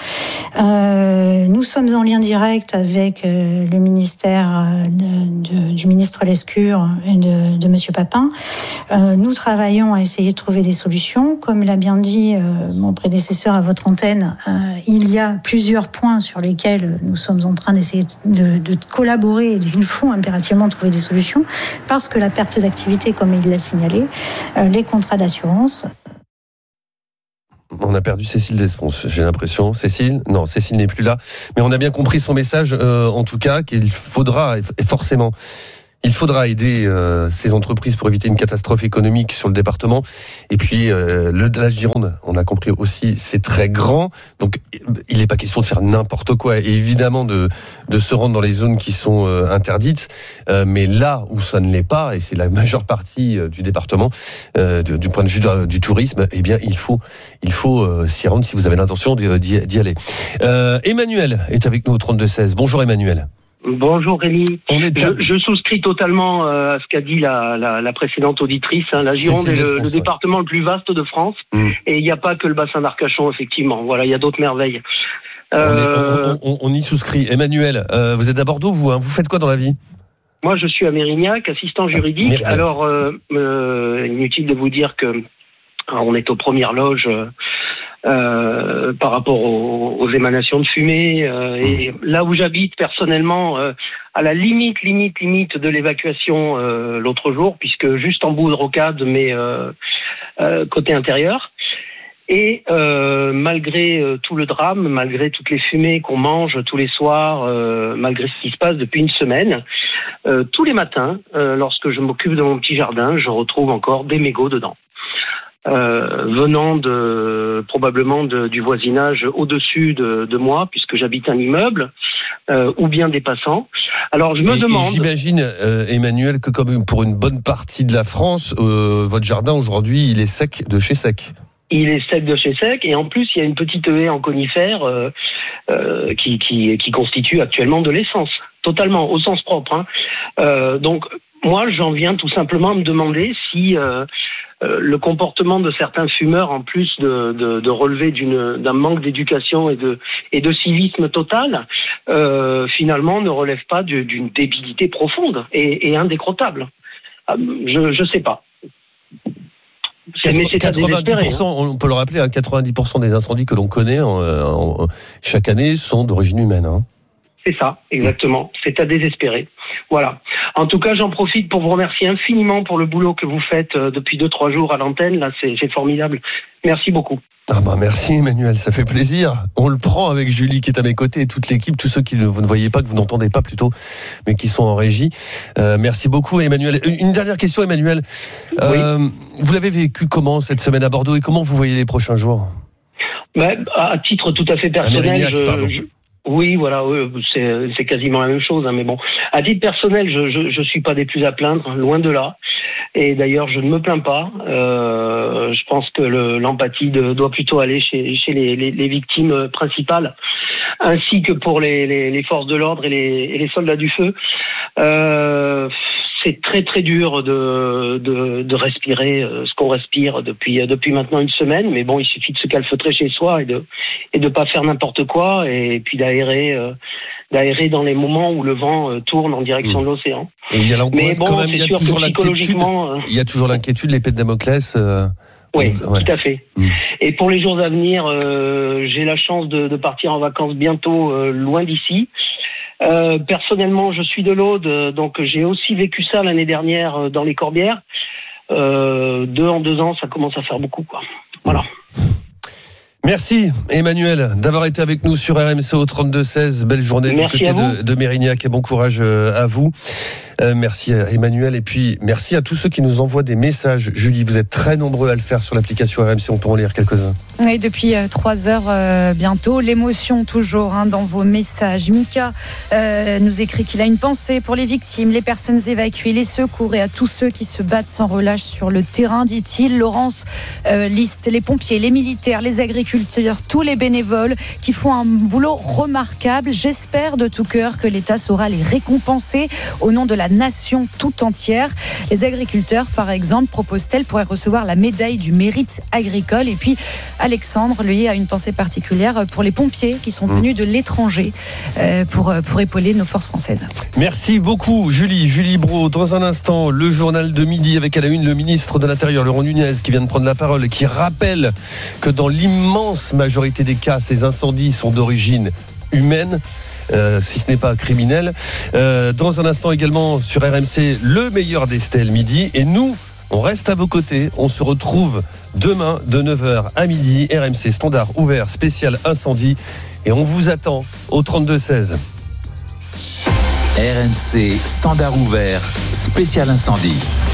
Nous sommes en lien direct avec le ministère du ministre Lescure et de Monsieur Papin. Nous travaillons à essayer de trouver des solutions. Comme l'a bien dit mon prédécesseur à votre antenne, il y a plusieurs points sur lesquels nous sommes en train d'essayer de collaborer et il faut impérativement trouver des solutions parce que la perte d'activité, comme il l'a signalé, les contrats d'assurance. On a perdu Cécile Desponce, j'ai l'impression. Cécile n'est plus là. Mais on a bien compris son message, en tout cas, qu'il faudra, et forcément, il faudra aider ces entreprises pour éviter une catastrophe économique sur le département. Et puis, la Gironde, on a compris aussi, c'est très grand. Donc, il n'est pas question de faire n'importe quoi. Et évidemment, de se rendre dans les zones qui sont interdites. Mais là où ça ne l'est pas, et c'est la majeure partie du département, du point de vue du tourisme, eh bien, il faut s'y rendre si vous avez l'intention d'y aller. Emmanuel est avec nous au 32-16. Bonjour Emmanuel. Bonjour Rémi. Je souscris totalement à ce qu'a dit la précédente auditrice. La Gironde est le département le plus vaste de France et il n'y a pas que le bassin d'Arcachon, effectivement. Voilà, il y a d'autres merveilles. On y souscrit. Emmanuel, vous êtes à Bordeaux, vous faites quoi dans la vie ? Moi, je suis à Mérignac, assistant juridique. Alors, inutile de vous dire que on est aux premières loges par rapport aux émanations de fumée. Et là où j'habite personnellement, à la limite de l'évacuation l'autre jour, puisque juste en bout de rocade, mais côté intérieur. Et malgré tout le drame, malgré toutes les fumées qu'on mange tous les soirs, malgré ce qui se passe depuis une semaine, tous les matins, lorsque je m'occupe de mon petit jardin, je retrouve encore des mégots dedans. Venant probablement du voisinage au-dessus de moi, puisque j'habite un immeuble, ou bien des passants. Alors je me demande... Et j'imagine, Emmanuel, que comme pour une bonne partie de la France, votre jardin aujourd'hui, il est sec de chez sec. Il est sec de chez sec, et en plus il y a une petite haie en conifère qui constitue actuellement de l'essence. totalement, au sens propre. Donc, moi, j'en viens tout simplement à me demander si le comportement de certains fumeurs, en plus de relever d'un manque d'éducation et de civisme total, finalement ne relève pas d'une débilité profonde et indécrottable. Je sais pas. Mais c'est 90%, on peut le rappeler, 90% des incendies que l'on connaît chaque année sont d'origine humaine. C'est ça, exactement. C'est à désespérer. Voilà. En tout cas, j'en profite pour vous remercier infiniment pour le boulot que vous faites depuis 2-3 jours à l'antenne. Là, c'est formidable. Merci beaucoup. Merci Emmanuel, ça fait plaisir. On le prend avec Julie qui est à mes côtés et toute l'équipe, tous ceux vous ne voyez pas, que vous n'entendez pas plutôt, mais qui sont en régie. Merci beaucoup Emmanuel. Une dernière question Emmanuel. Oui. Vous l'avez vécu comment cette semaine à Bordeaux et comment vous voyez les prochains jours ? À titre tout à fait personnel, oui, voilà, c'est quasiment la même chose, mais bon. À titre personnel, je suis pas des plus à plaindre, loin de là. Et d'ailleurs, je ne me plains pas. Je pense que l'empathie doit plutôt aller chez les victimes principales, ainsi que pour les forces de l'ordre et les soldats du feu. C'est très très dur de respirer ce qu'on respire depuis maintenant une semaine, mais bon, il suffit de se calfeutrer chez soi et de pas faire n'importe quoi, et puis d'aérer dans les moments où le vent tourne en direction de l'océan. Et il y a l'angoisse quand même, il y a toujours l'inquiétude. Il y a toujours l'inquiétude, l'épée de Damoclès. Oui, tout à fait. Et pour les jours à venir, j'ai la chance de partir en vacances bientôt loin d'ici. Personnellement, je suis de l'Aude, donc j'ai aussi vécu ça l'année dernière dans les Corbières. 2 en 2 ans, ça commence à faire beaucoup, quoi. Voilà. Merci Emmanuel d'avoir été avec nous sur RMC au 32-16. Belle journée du côté de Mérignac et bon courage à vous. Merci à Emmanuel et puis merci à tous ceux qui nous envoient des messages. Julie, vous êtes très nombreux à le faire sur l'application RMC, on peut en lire quelques-uns. Et depuis 3 heures bientôt, l'émotion toujours dans vos messages. Mika nous écrit qu'il a une pensée pour les victimes, les personnes évacuées, les secours et à tous ceux qui se battent sans relâche sur le terrain, dit-il. Laurence liste les pompiers, les militaires, les agriculteurs, tous les bénévoles qui font un boulot remarquable. J'espère de tout cœur que l'État saura les récompenser au nom de la nation tout entière. Les agriculteurs, par exemple, proposent-elles, pourraient recevoir la médaille du mérite agricole. Et puis, Alexandre, lui, a une pensée particulière pour les pompiers qui sont venus de l'étranger pour épauler nos forces françaises. Merci beaucoup, Julie Brault. Dans un instant, le journal de midi avec à la une le ministre de l'Intérieur, Laurent Nunez, qui vient de prendre la parole et qui rappelle que dans l'immense majorité des cas, ces incendies sont d'origine humaine. Si ce n'est pas criminel. Dans un instant également sur RMC, le meilleur des stèles midi. Et nous, on reste à vos côtés. On se retrouve demain de 9h à midi. RMC Standard ouvert spécial incendie. Et on vous attend au 32-16. RMC Standard ouvert spécial incendie.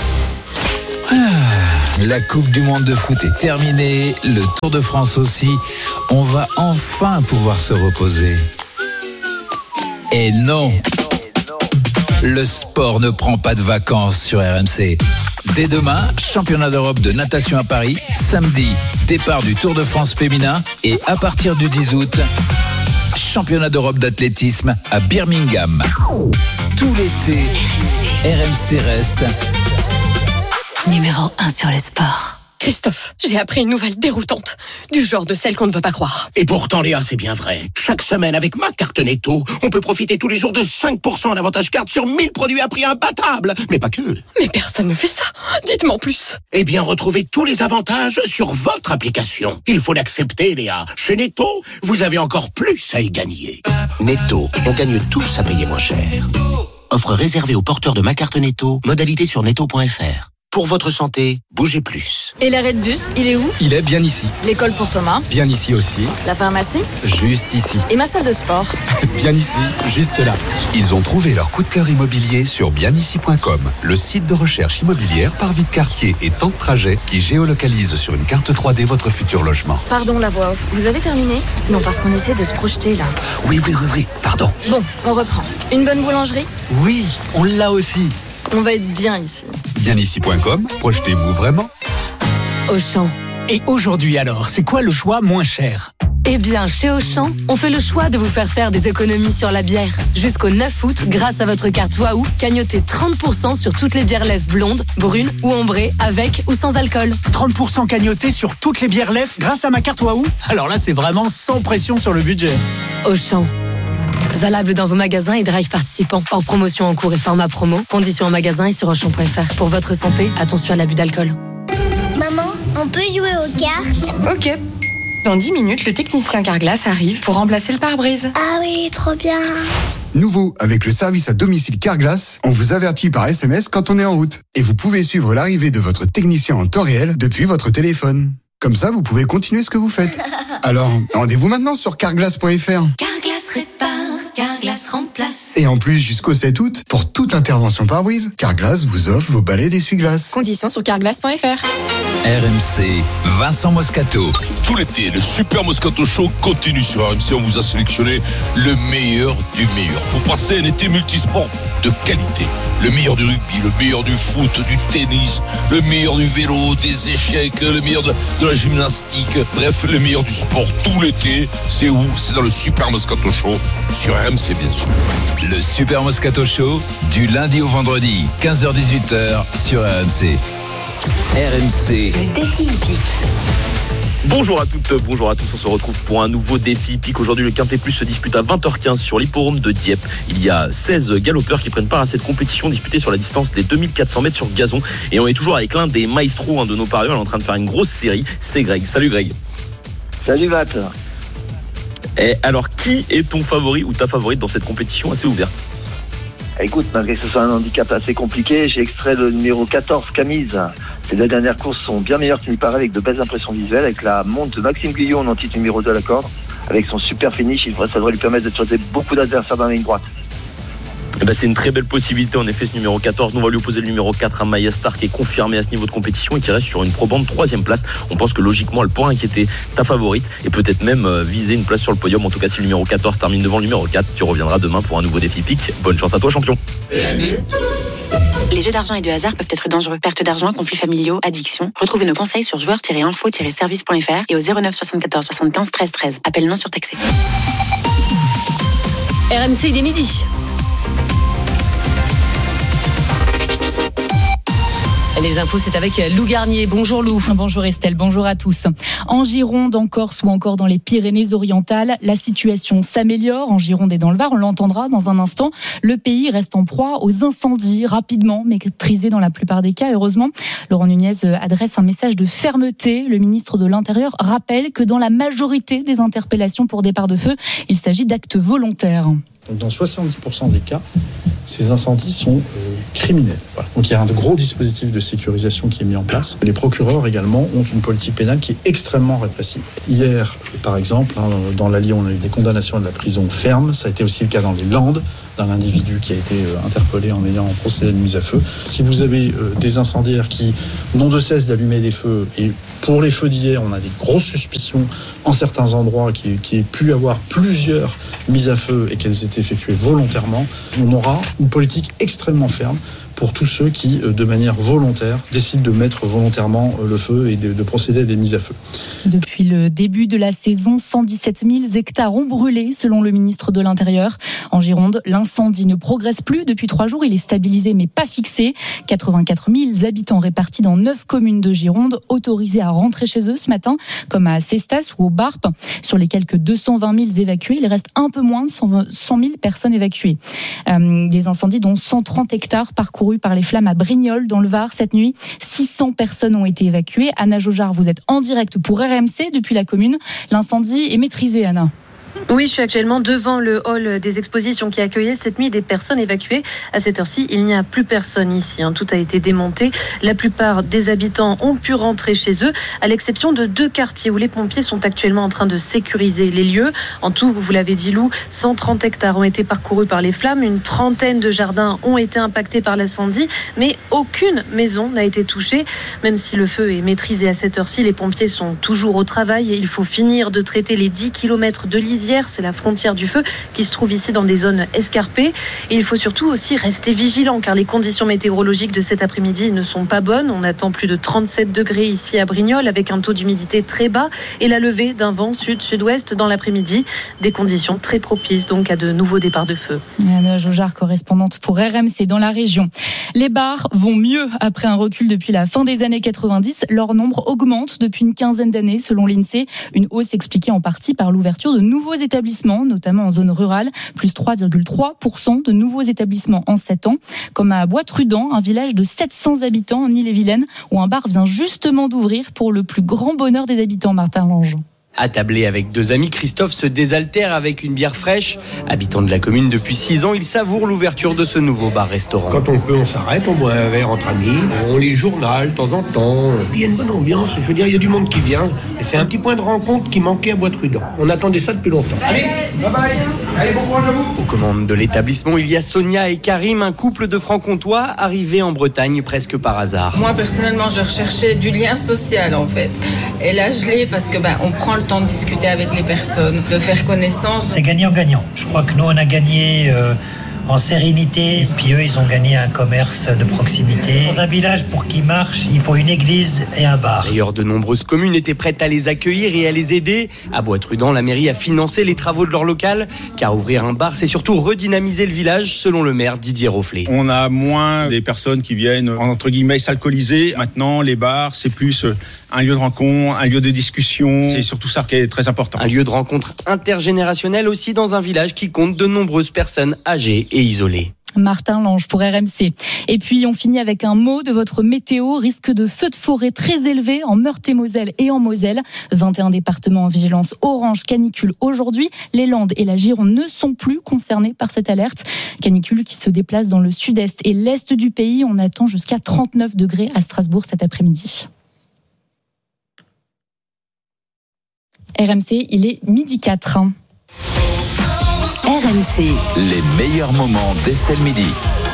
La Coupe du Monde de foot est terminée. Le Tour de France aussi. On va enfin pouvoir se reposer. Et non, le sport ne prend pas de vacances sur RMC. Dès demain, championnat d'Europe de natation à Paris. Samedi, départ du Tour de France féminin. Et à partir du 10 août, championnat d'Europe d'athlétisme à Birmingham. Tout l'été, RMC reste numéro 1 sur le sport. Christophe, j'ai appris une nouvelle déroutante, du genre de celle qu'on ne veut pas croire. Et pourtant, Léa, c'est bien vrai. Chaque semaine, avec ma carte Netto, on peut profiter tous les jours de 5% en avantage carte sur 1000 produits à prix imbattable. Mais pas que. Mais personne ne fait ça. Dites-moi en plus. Eh bien, retrouvez tous les avantages sur votre application. Il faut l'accepter, Léa. Chez Netto, vous avez encore plus à y gagner. Netto, on gagne tous à payer moins cher. Offre réservée aux porteurs de ma carte Netto. Modalité sur netto.fr. Pour votre santé, bougez plus. Et l'arrêt de bus, il est où? Il est bien ici. L'école pour Thomas? Bien ici aussi. La pharmacie? Juste ici. Et ma salle de sport? Bien ici, juste là. Ils ont trouvé leur coup de cœur immobilier sur bienici.com, le site de recherche immobilière par vie de quartier et temps de trajet qui géolocalise sur une carte 3D votre futur logement. Pardon la voix off, vous avez terminé? Non, parce qu'on essaie de se projeter là. Oui, pardon. Bon, on reprend. Une bonne boulangerie? Oui, on l'a aussi. On va être bien ici. Bienici.com, projetez-vous vraiment? Auchan. Et aujourd'hui alors, c'est quoi le choix moins cher? Eh bien, chez Auchan, on fait le choix de vous faire des économies sur la bière. Jusqu'au 9 août, grâce à votre carte Waouh, cagnotez 30% sur toutes les bières lèvres blondes, brunes ou ambrées, avec ou sans alcool. 30% cagnoté sur toutes les bières lèvres grâce à ma carte Waouh. Alors là, c'est vraiment sans pression sur le budget. Auchan. Valable dans vos magasins et drive participants. Hors promotion en cours et format promo. Conditions en magasin et sur Auchan.fr. Pour votre santé, attention à l'abus d'alcool. Maman, on peut jouer aux cartes? Ok. Dans 10 minutes, le technicien Carglass arrive pour remplacer le pare-brise. Ah oui, trop bien. Nouveau, avec le service à domicile Carglass, on vous avertit par SMS quand on est en route. Et vous pouvez suivre l'arrivée de votre technicien en temps réel depuis votre téléphone. Comme ça, vous pouvez continuer ce que vous faites. Alors, rendez-vous maintenant sur carglass.fr. Carglass répare, Carglass remplace. Et en plus, jusqu'au 7 août, pour toute intervention pare-brise, Carglass vous offre vos balais d'essuie-glace. Conditions sur carglass.fr. RMC, Vincent Moscato. Tout l'été, le Super Moscato Show continue sur RMC. On vous a sélectionné le meilleur du meilleur pour passer un été multisport de qualité. Le meilleur du rugby, le meilleur du foot, du tennis, le meilleur du vélo, des échecs, le meilleur de la gymnastique. Bref, le meilleur du sport tout l'été. C'est où? C'est dans le Super Moscato Show sur RMC, bien sûr. Le Super Moscato Show, du lundi au vendredi, 15h-18h sur RMC. RMC. Le défi hippique. Bonjour à toutes, bonjour à tous, on se retrouve pour un nouveau défi hippique. Aujourd'hui, le Quintet Plus se dispute à 20h15 sur l'hippodrome de Dieppe. Il y a 16 galopeurs qui prennent part à cette compétition disputée sur la distance des 2400 mètres sur gazon. Et on est toujours avec l'un des maestros de nos parieurs, il est en train de faire une grosse série, c'est Greg. Salut Greg. Salut Matt. Et alors, qui est ton favori ou ta favorite dans cette compétition assez ouverte? Écoute, malgré que ce soit un handicap assez compliqué, j'ai extrait le numéro 14, Camise. Ces deux dernières courses sont bien meilleures qu'il n'y paraît, avec de belles impressions visuelles, avec la monte de Maxime Guillon en titre numéro 2 à la corde. Avec son super finish, ça devrait lui permettre de choisir beaucoup d'adversaires dans la ligne droite. Eh ben, c'est une très belle possibilité en effet, ce numéro 14. Nous on va lui opposer le numéro 4 à Maya Star, qui est confirmé à ce niveau de compétition et qui reste sur une probante 3e place. On pense que logiquement elle pourra inquiéter ta favorite et peut-être même viser une place sur le podium. En tout cas, si le numéro 14 termine devant le numéro 4, tu reviendras demain pour un nouveau défi hippique. Bonne chance à toi, champion. Les jeux d'argent et de hasard peuvent être dangereux. Perte d'argent, conflits familiaux, addiction. Retrouvez nos conseils sur joueurs-info-service.fr et au 09 74 75 13 13. Appel non surtaxé. RMC, il est midi. Les infos, c'est avec Lou Garnier. Bonjour Lou. Bonjour Estelle, bonjour à tous. En Gironde, en Corse ou encore dans les Pyrénées-Orientales, la situation s'améliore. En Gironde et dans le Var, on l'entendra dans un instant. Le pays reste en proie aux incendies, rapidement maîtrisés dans la plupart des cas, heureusement. Laurent Nunez adresse un message de fermeté. Le ministre de l'Intérieur rappelle que dans la majorité des interpellations pour départ de feu, il s'agit d'actes volontaires. Donc dans 70% des cas, ces incendies sont criminels. Voilà. Donc il y a un gros dispositif de sécurisation qui est mis en place. Les procureurs également ont une politique pénale qui est extrêmement répressive. Hier, par exemple, dans l'Allier, on a eu des condamnations à de la prison ferme. Ça a été aussi le cas dans les Landes, d'un individu qui a été interpellé en ayant procédé à une mise à feu. Si vous avez des incendiaires qui n'ont de cesse d'allumer des feux, et pour les feux d'hier, on a des grosses suspicions en certains endroits qui aient pu avoir plusieurs mises à feu et qu'elles étaient effectuées volontairement, on aura une politique extrêmement ferme pour tous ceux qui, de manière volontaire, décident de mettre volontairement le feu et de procéder à des mises à feu. Depuis le début de la saison, 117 000 hectares ont brûlé, selon le ministre de l'Intérieur. En Gironde, l'incendie ne progresse plus depuis 3 jours. Il est stabilisé mais pas fixé. 84 000 habitants répartis dans 9 communes de Gironde, autorisés à rentrer chez eux ce matin, comme à Cestas ou au Barp. Sur les quelques 220 000 évacués, il reste un peu moins de 100 000 personnes évacuées. Des incendies dont 130 hectares parcourus par les flammes à Brignoles dans le Var cette nuit. 600 personnes ont été évacuées. Anna Jaugeard, vous êtes en direct pour RMC depuis la commune. L'incendie est maîtrisé, Anna. Oui, je suis actuellement devant le hall des expositions qui accueillait cette nuit des personnes évacuées. À cette heure-ci, il n'y a plus personne ici. Tout a été démonté. La plupart des habitants ont pu rentrer chez eux, à l'exception de 2 quartiers où les pompiers sont actuellement en train de sécuriser les lieux. En tout, vous l'avez dit Lou, 130 hectares ont été parcourus par les flammes. Une trentaine de jardins ont été impactés par l'incendie, mais aucune maison n'a été touchée. Même si le feu est maîtrisé à cette heure-ci, les pompiers sont toujours au travail et il faut finir de traiter les 10 km de lisière Rosières, c'est la frontière du feu qui se trouve ici dans des zones escarpées. Et il faut surtout aussi rester vigilant car les conditions météorologiques de cet après-midi ne sont pas bonnes. On attend plus de 37 degrés ici à Brignoles avec un taux d'humidité très bas et la levée d'un vent sud-sud-ouest dans l'après-midi. Des conditions très propices donc à de nouveaux départs de feu. Anna Jaugeard, correspondante pour RMC dans la région. Les bars vont mieux après un recul depuis la fin des années 90. Leur nombre augmente depuis une quinzaine d'années selon l'INSEE. Une hausse expliquée en partie par l'ouverture de nouveaux établissements, notamment en zone rurale. Plus 3,3% de nouveaux établissements en 7 ans. Comme à Bois-Trudent, un village de 700 habitants en Ille-et-Vilaine, où un bar vient justement d'ouvrir pour le plus grand bonheur des habitants, Martin Lange. Attablé avec 2 amis, Christophe se désaltère avec une bière fraîche. Habitant de la commune depuis 6 ans, il savoure l'ouverture de ce nouveau bar-restaurant. Quand on peut, on s'arrête, on boit un verre entre amis, on lit le journal de temps en temps. Il y a une bonne ambiance, je veux dire, il y a du monde qui vient. Et c'est un petit point de rencontre qui manquait à Bois-Trudent. On attendait ça depuis longtemps. Allez, bye bye. Allez, bon courage à vous. Aux commandes de l'établissement, il y a Sonia et Karim, un couple de franc-comtois arrivés en Bretagne presque par hasard. Moi, personnellement, je recherchais du lien social, en fait. Et là, je l'ai parce que on prend le temps de discuter avec les personnes, de faire connaissance. C'est gagnant-gagnant. Je crois que nous, on a gagné en sérénité, puis eux, ils ont gagné un commerce de proximité. Dans un village, pour qu'il marche, il faut une église et un bar. D'ailleurs, de nombreuses communes étaient prêtes à les accueillir et à les aider. À Bois-Trudent, la mairie a financé les travaux de leur local, car ouvrir un bar, c'est surtout redynamiser le village, selon le maire Didier Rofflet. On a moins des personnes qui viennent, entre guillemets, s'alcooliser. Maintenant, les bars, c'est plus un lieu de rencontre, un lieu de discussion. C'est surtout ça qui est très important. Un lieu de rencontre intergénérationnel aussi dans un village qui compte de nombreuses personnes âgées et isolées. Martin Lange pour RMC. Et puis on finit avec un mot de votre météo. Risque de feux de forêt très élevé en Meurthe-et-Moselle et en Moselle. 21 départements en vigilance orange canicule aujourd'hui. Les Landes et la Gironde ne sont plus concernés par cette alerte. Canicule qui se déplace dans le sud-est et l'est du pays. On attend jusqu'à 39 degrés à Strasbourg cet après-midi. RMC, il est 12h04. RMC. Les meilleurs moments d'Estelle Midi.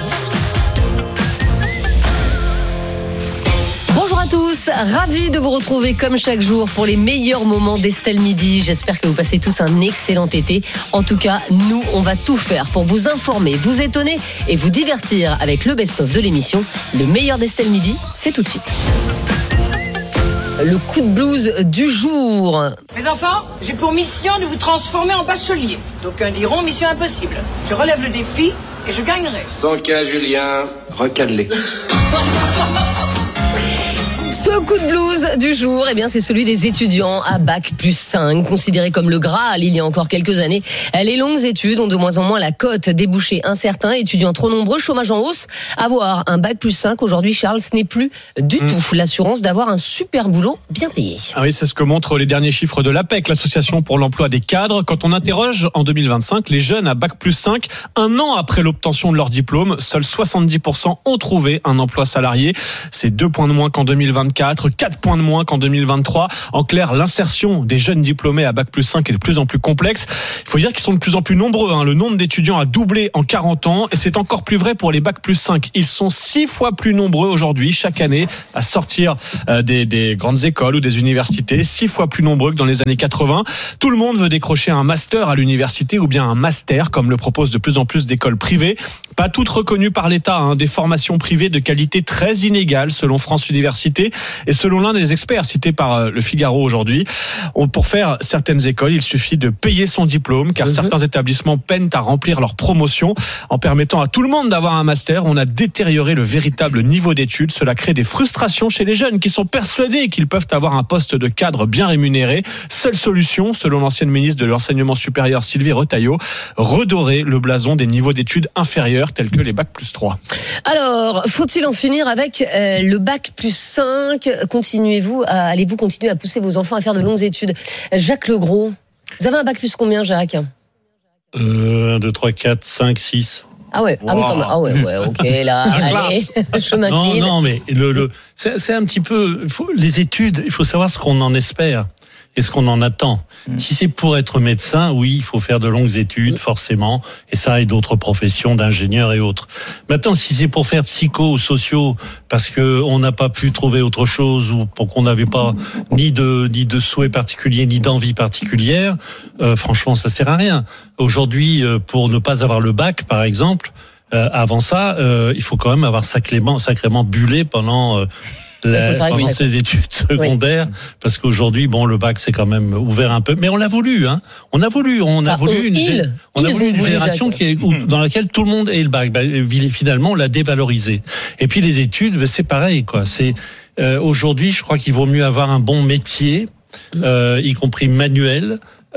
Bonjour à tous, ravi de vous retrouver comme chaque jour pour les meilleurs moments d'Estelle Midi. J'espère que vous passez tous un excellent été. En tout cas, nous, on va tout faire pour vous informer, vous étonner et vous divertir avec le best-of de l'émission. Le meilleur d'Estelle Midi, c'est tout de suite. Le coup de blues du jour. Mes enfants, j'ai pour mission de vous transformer en bachelier. D'aucuns diront mission impossible. Je relève le défi et je gagnerai. 115 Julien, recale-les. Ce coup de blues du jour, eh bien, c'est celui des étudiants à Bac+5, considérés comme le Graal il y a encore quelques années. Les longues études ont de moins en moins la cote, débouchés incertains, étudiants trop nombreux, chômage en hausse. Avoir un Bac+5 aujourd'hui, Charles, ce n'est plus du tout l'assurance d'avoir un super boulot bien payé. Ah oui, c'est ce que montrent les derniers chiffres de l'APEC, l'association pour l'emploi des cadres. Quand on interroge en 2025 les jeunes à Bac+5, un an après l'obtention de leur diplôme, seuls 70% ont trouvé un emploi salarié. C'est 2 points de moins qu'en 2024. 4 points de moins qu'en 2023. En clair, l'insertion des jeunes diplômés à Bac+5 est de plus en plus complexe. Il faut dire qu'ils sont de plus en plus nombreux. Le nombre d'étudiants a doublé en 40 ans et c'est encore plus vrai pour les Bac+5. Ils sont 6 fois plus nombreux aujourd'hui, chaque année, à sortir des grandes écoles ou des universités. 6 fois plus nombreux que dans les années 80. Tout le monde veut décrocher un master à l'université ou bien un master, comme le proposent de plus en plus d'écoles privées. Pas toutes reconnues par l'État. Des formations privées de qualité très inégale, selon France Université. Et selon l'un des experts cités par le Figaro aujourd'hui, pour faire certaines écoles, il suffit de payer son diplôme, car certains établissements peinent à remplir leur promotion. En permettant à tout le monde d'avoir un master, on a détérioré le véritable niveau d'études. Cela crée des frustrations chez les jeunes qui sont persuadés qu'ils peuvent avoir un poste de cadre bien rémunéré. Seule solution, selon l'ancienne ministre de l'Enseignement supérieur Sylvie Retailleau, redorer le blason des niveaux d'études inférieurs tels que les Bac+3. Alors, faut-il en finir avec le Bac+5 ? Allez-vous continuer à pousser vos enfants à faire de longues études? Jacques Legros, vous avez un Bac+ combien, Jacques? 1, 2, 3, 4, 5, 6. Ah ouais, ah oui, quand même. Ah ouais, ok, là, allez, chemin clean. Non, mais c'est un petit peu, les études, il faut savoir ce qu'on en espère. est ce qu'on en attend. Si c'est pour être médecin, oui, il faut faire de longues études, forcément, et ça et d'autres professions d'ingénieurs et autres. Maintenant, si c'est pour faire psycho ou sociaux, parce que on n'a pas pu trouver autre chose ou pour qu'on n'avait pas ni de souhait particulier ni d'envie particulière, franchement, ça sert à rien. Aujourd'hui, pour ne pas avoir le bac, par exemple, avant ça, il faut quand même avoir sacrément bullé pendant ses études secondaires, oui. Parce qu'aujourd'hui, le bac c'est quand même ouvert un peu, mais on l'a voulu, hein. On a voulu une génération dans laquelle tout le monde ait le bac. Finalement, on l'a dévalorisé. Et puis les études, c'est pareil, quoi. C'est aujourd'hui, je crois qu'il vaut mieux avoir un bon métier, y compris manuel.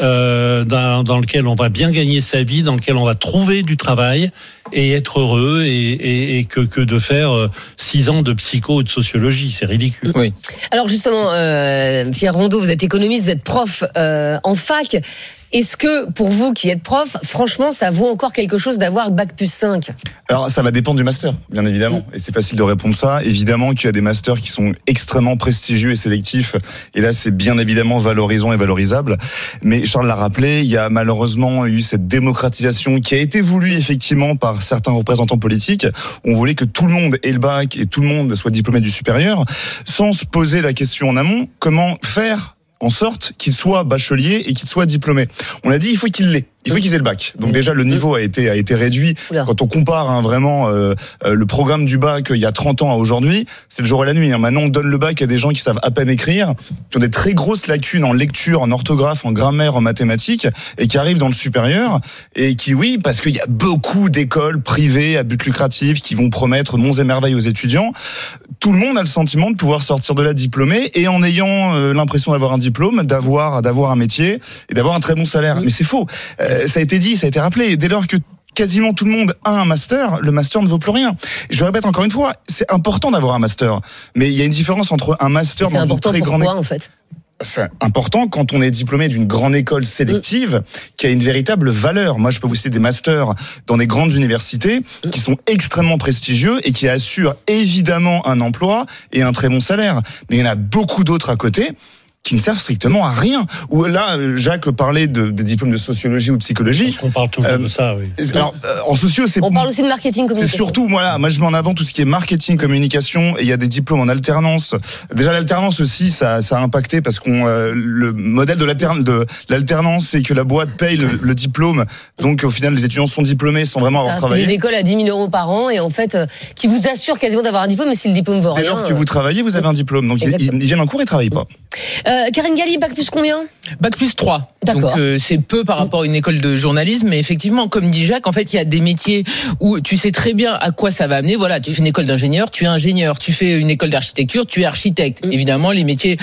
Dans lequel on va bien gagner sa vie, dans lequel on va trouver du travail et être heureux et que de faire 6 ans de psycho ou de sociologie, c'est ridicule. Oui. Alors justement, Pierre Rondeau, vous êtes économiste, vous êtes prof en fac. Est-ce que, pour vous qui êtes prof, franchement, ça vaut encore quelque chose d'avoir Bac plus 5 ? Alors, ça va dépendre du master, bien évidemment. Et c'est facile de répondre ça. Évidemment qu'il y a des masters qui sont extrêmement prestigieux et sélectifs. Et là, c'est bien évidemment valorisant et valorisable. Mais Charles l'a rappelé, il y a malheureusement eu cette démocratisation qui a été voulue effectivement par certains représentants politiques. On voulait que tout le monde ait le bac et tout le monde soit diplômé du supérieur, sans se poser la question en amont, comment faire en sorte qu'il soit bachelier et qu'il soit diplômé. On a dit il faut qu'il l'ait. Il faut qu'ils aient le bac. Donc déjà, le niveau a été réduit. Quand on compare vraiment le programme du bac il y a 30 ans à aujourd'hui, c'est le jour et la nuit. Maintenant, on donne le bac à des gens qui savent à peine écrire, qui ont des très grosses lacunes en lecture, en orthographe, en grammaire, en mathématiques, et qui arrivent dans le supérieur, et qui, oui, parce qu'il y a beaucoup d'écoles privées à but lucratif qui vont promettre monts et merveilles aux étudiants, tout le monde a le sentiment de pouvoir sortir de là diplômé, et en ayant l'impression d'avoir un diplôme, d'avoir un métier, et d'avoir un très bon salaire. Mais c'est faux. Ça a été dit, ça a été rappelé. Dès lors que quasiment tout le monde a un master, le master ne vaut plus rien. Je répète encore une fois, c'est important d'avoir un master. Mais il y a une différence entre un master dans une très grande école. En fait. C'est important quand on est diplômé d'une grande école sélective qui a une véritable valeur. Moi, je peux vous citer des masters dans des grandes universités qui sont extrêmement prestigieux et qui assurent évidemment un emploi et un très bon salaire. Mais il y en a beaucoup d'autres à côté qui ne servent strictement à rien. Ou là, Jacques parlait des diplômes de sociologie ou de psychologie. Parce qu'on parle toujours de ça, oui. Alors, en socio, on parle aussi de marketing communication. C'est surtout, moi je mets en avant tout ce qui est marketing, communication, et il y a des diplômes en alternance. Déjà, l'alternance aussi, ça a impacté parce qu'on le modèle de l'alternance, c'est que la boîte paye le diplôme. Donc, au final, les étudiants sont diplômés sans vraiment avoir travaillé. C'est des écoles à 10 000 € par an et en fait, qui vous assurent quasiment d'avoir un diplôme, mais si le diplôme vaut rien. Dès lors que vous travaillez, vous avez un diplôme. Donc, ils viennent en cours et ils travaillent pas. Karine Galli, Bac plus combien ? Bac plus 3. D'accord. Donc c'est peu par rapport à une école de journalisme, mais effectivement, comme dit Jacques, en fait, il y a des métiers où tu sais très bien à quoi ça va amener. Voilà, tu fais une école d'ingénieur, tu es ingénieur, tu fais une école d'architecture, tu es architecte. Évidemment, les métiers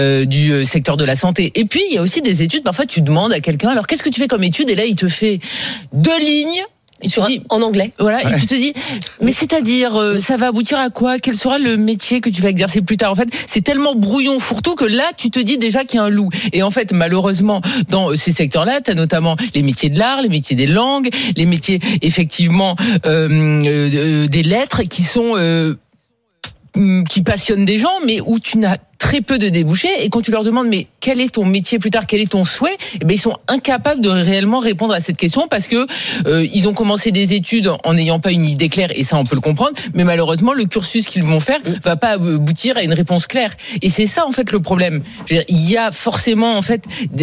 du secteur de la santé. Et puis, il y a aussi des études, parfois tu demandes à quelqu'un, alors qu'est-ce que tu fais comme étude ? Et là, il te fait 2 lignes. En anglais. Voilà, et tu te dis, mais c'est-à-dire, ça va aboutir à quoi ? Quel sera le métier que tu vas exercer plus tard ? En fait, c'est tellement brouillon fourre-tout que là, tu te dis déjà qu'il y a un loup. Et en fait, malheureusement, dans ces secteurs-là, tu as notamment les métiers de l'art, les métiers des langues, les métiers, effectivement, des lettres qui sont... qui passionnent des gens, mais où tu n'as très peu de débouchés, et quand tu leur demandes mais quel est ton métier plus tard, quel est ton souhait, eh ben ils sont incapables de réellement répondre à cette question parce que ils ont commencé des études en n'ayant pas une idée claire, et ça on peut le comprendre, mais malheureusement le cursus qu'ils vont faire va pas aboutir à une réponse claire, et c'est ça en fait le problème. Je veux dire, il y a forcément en fait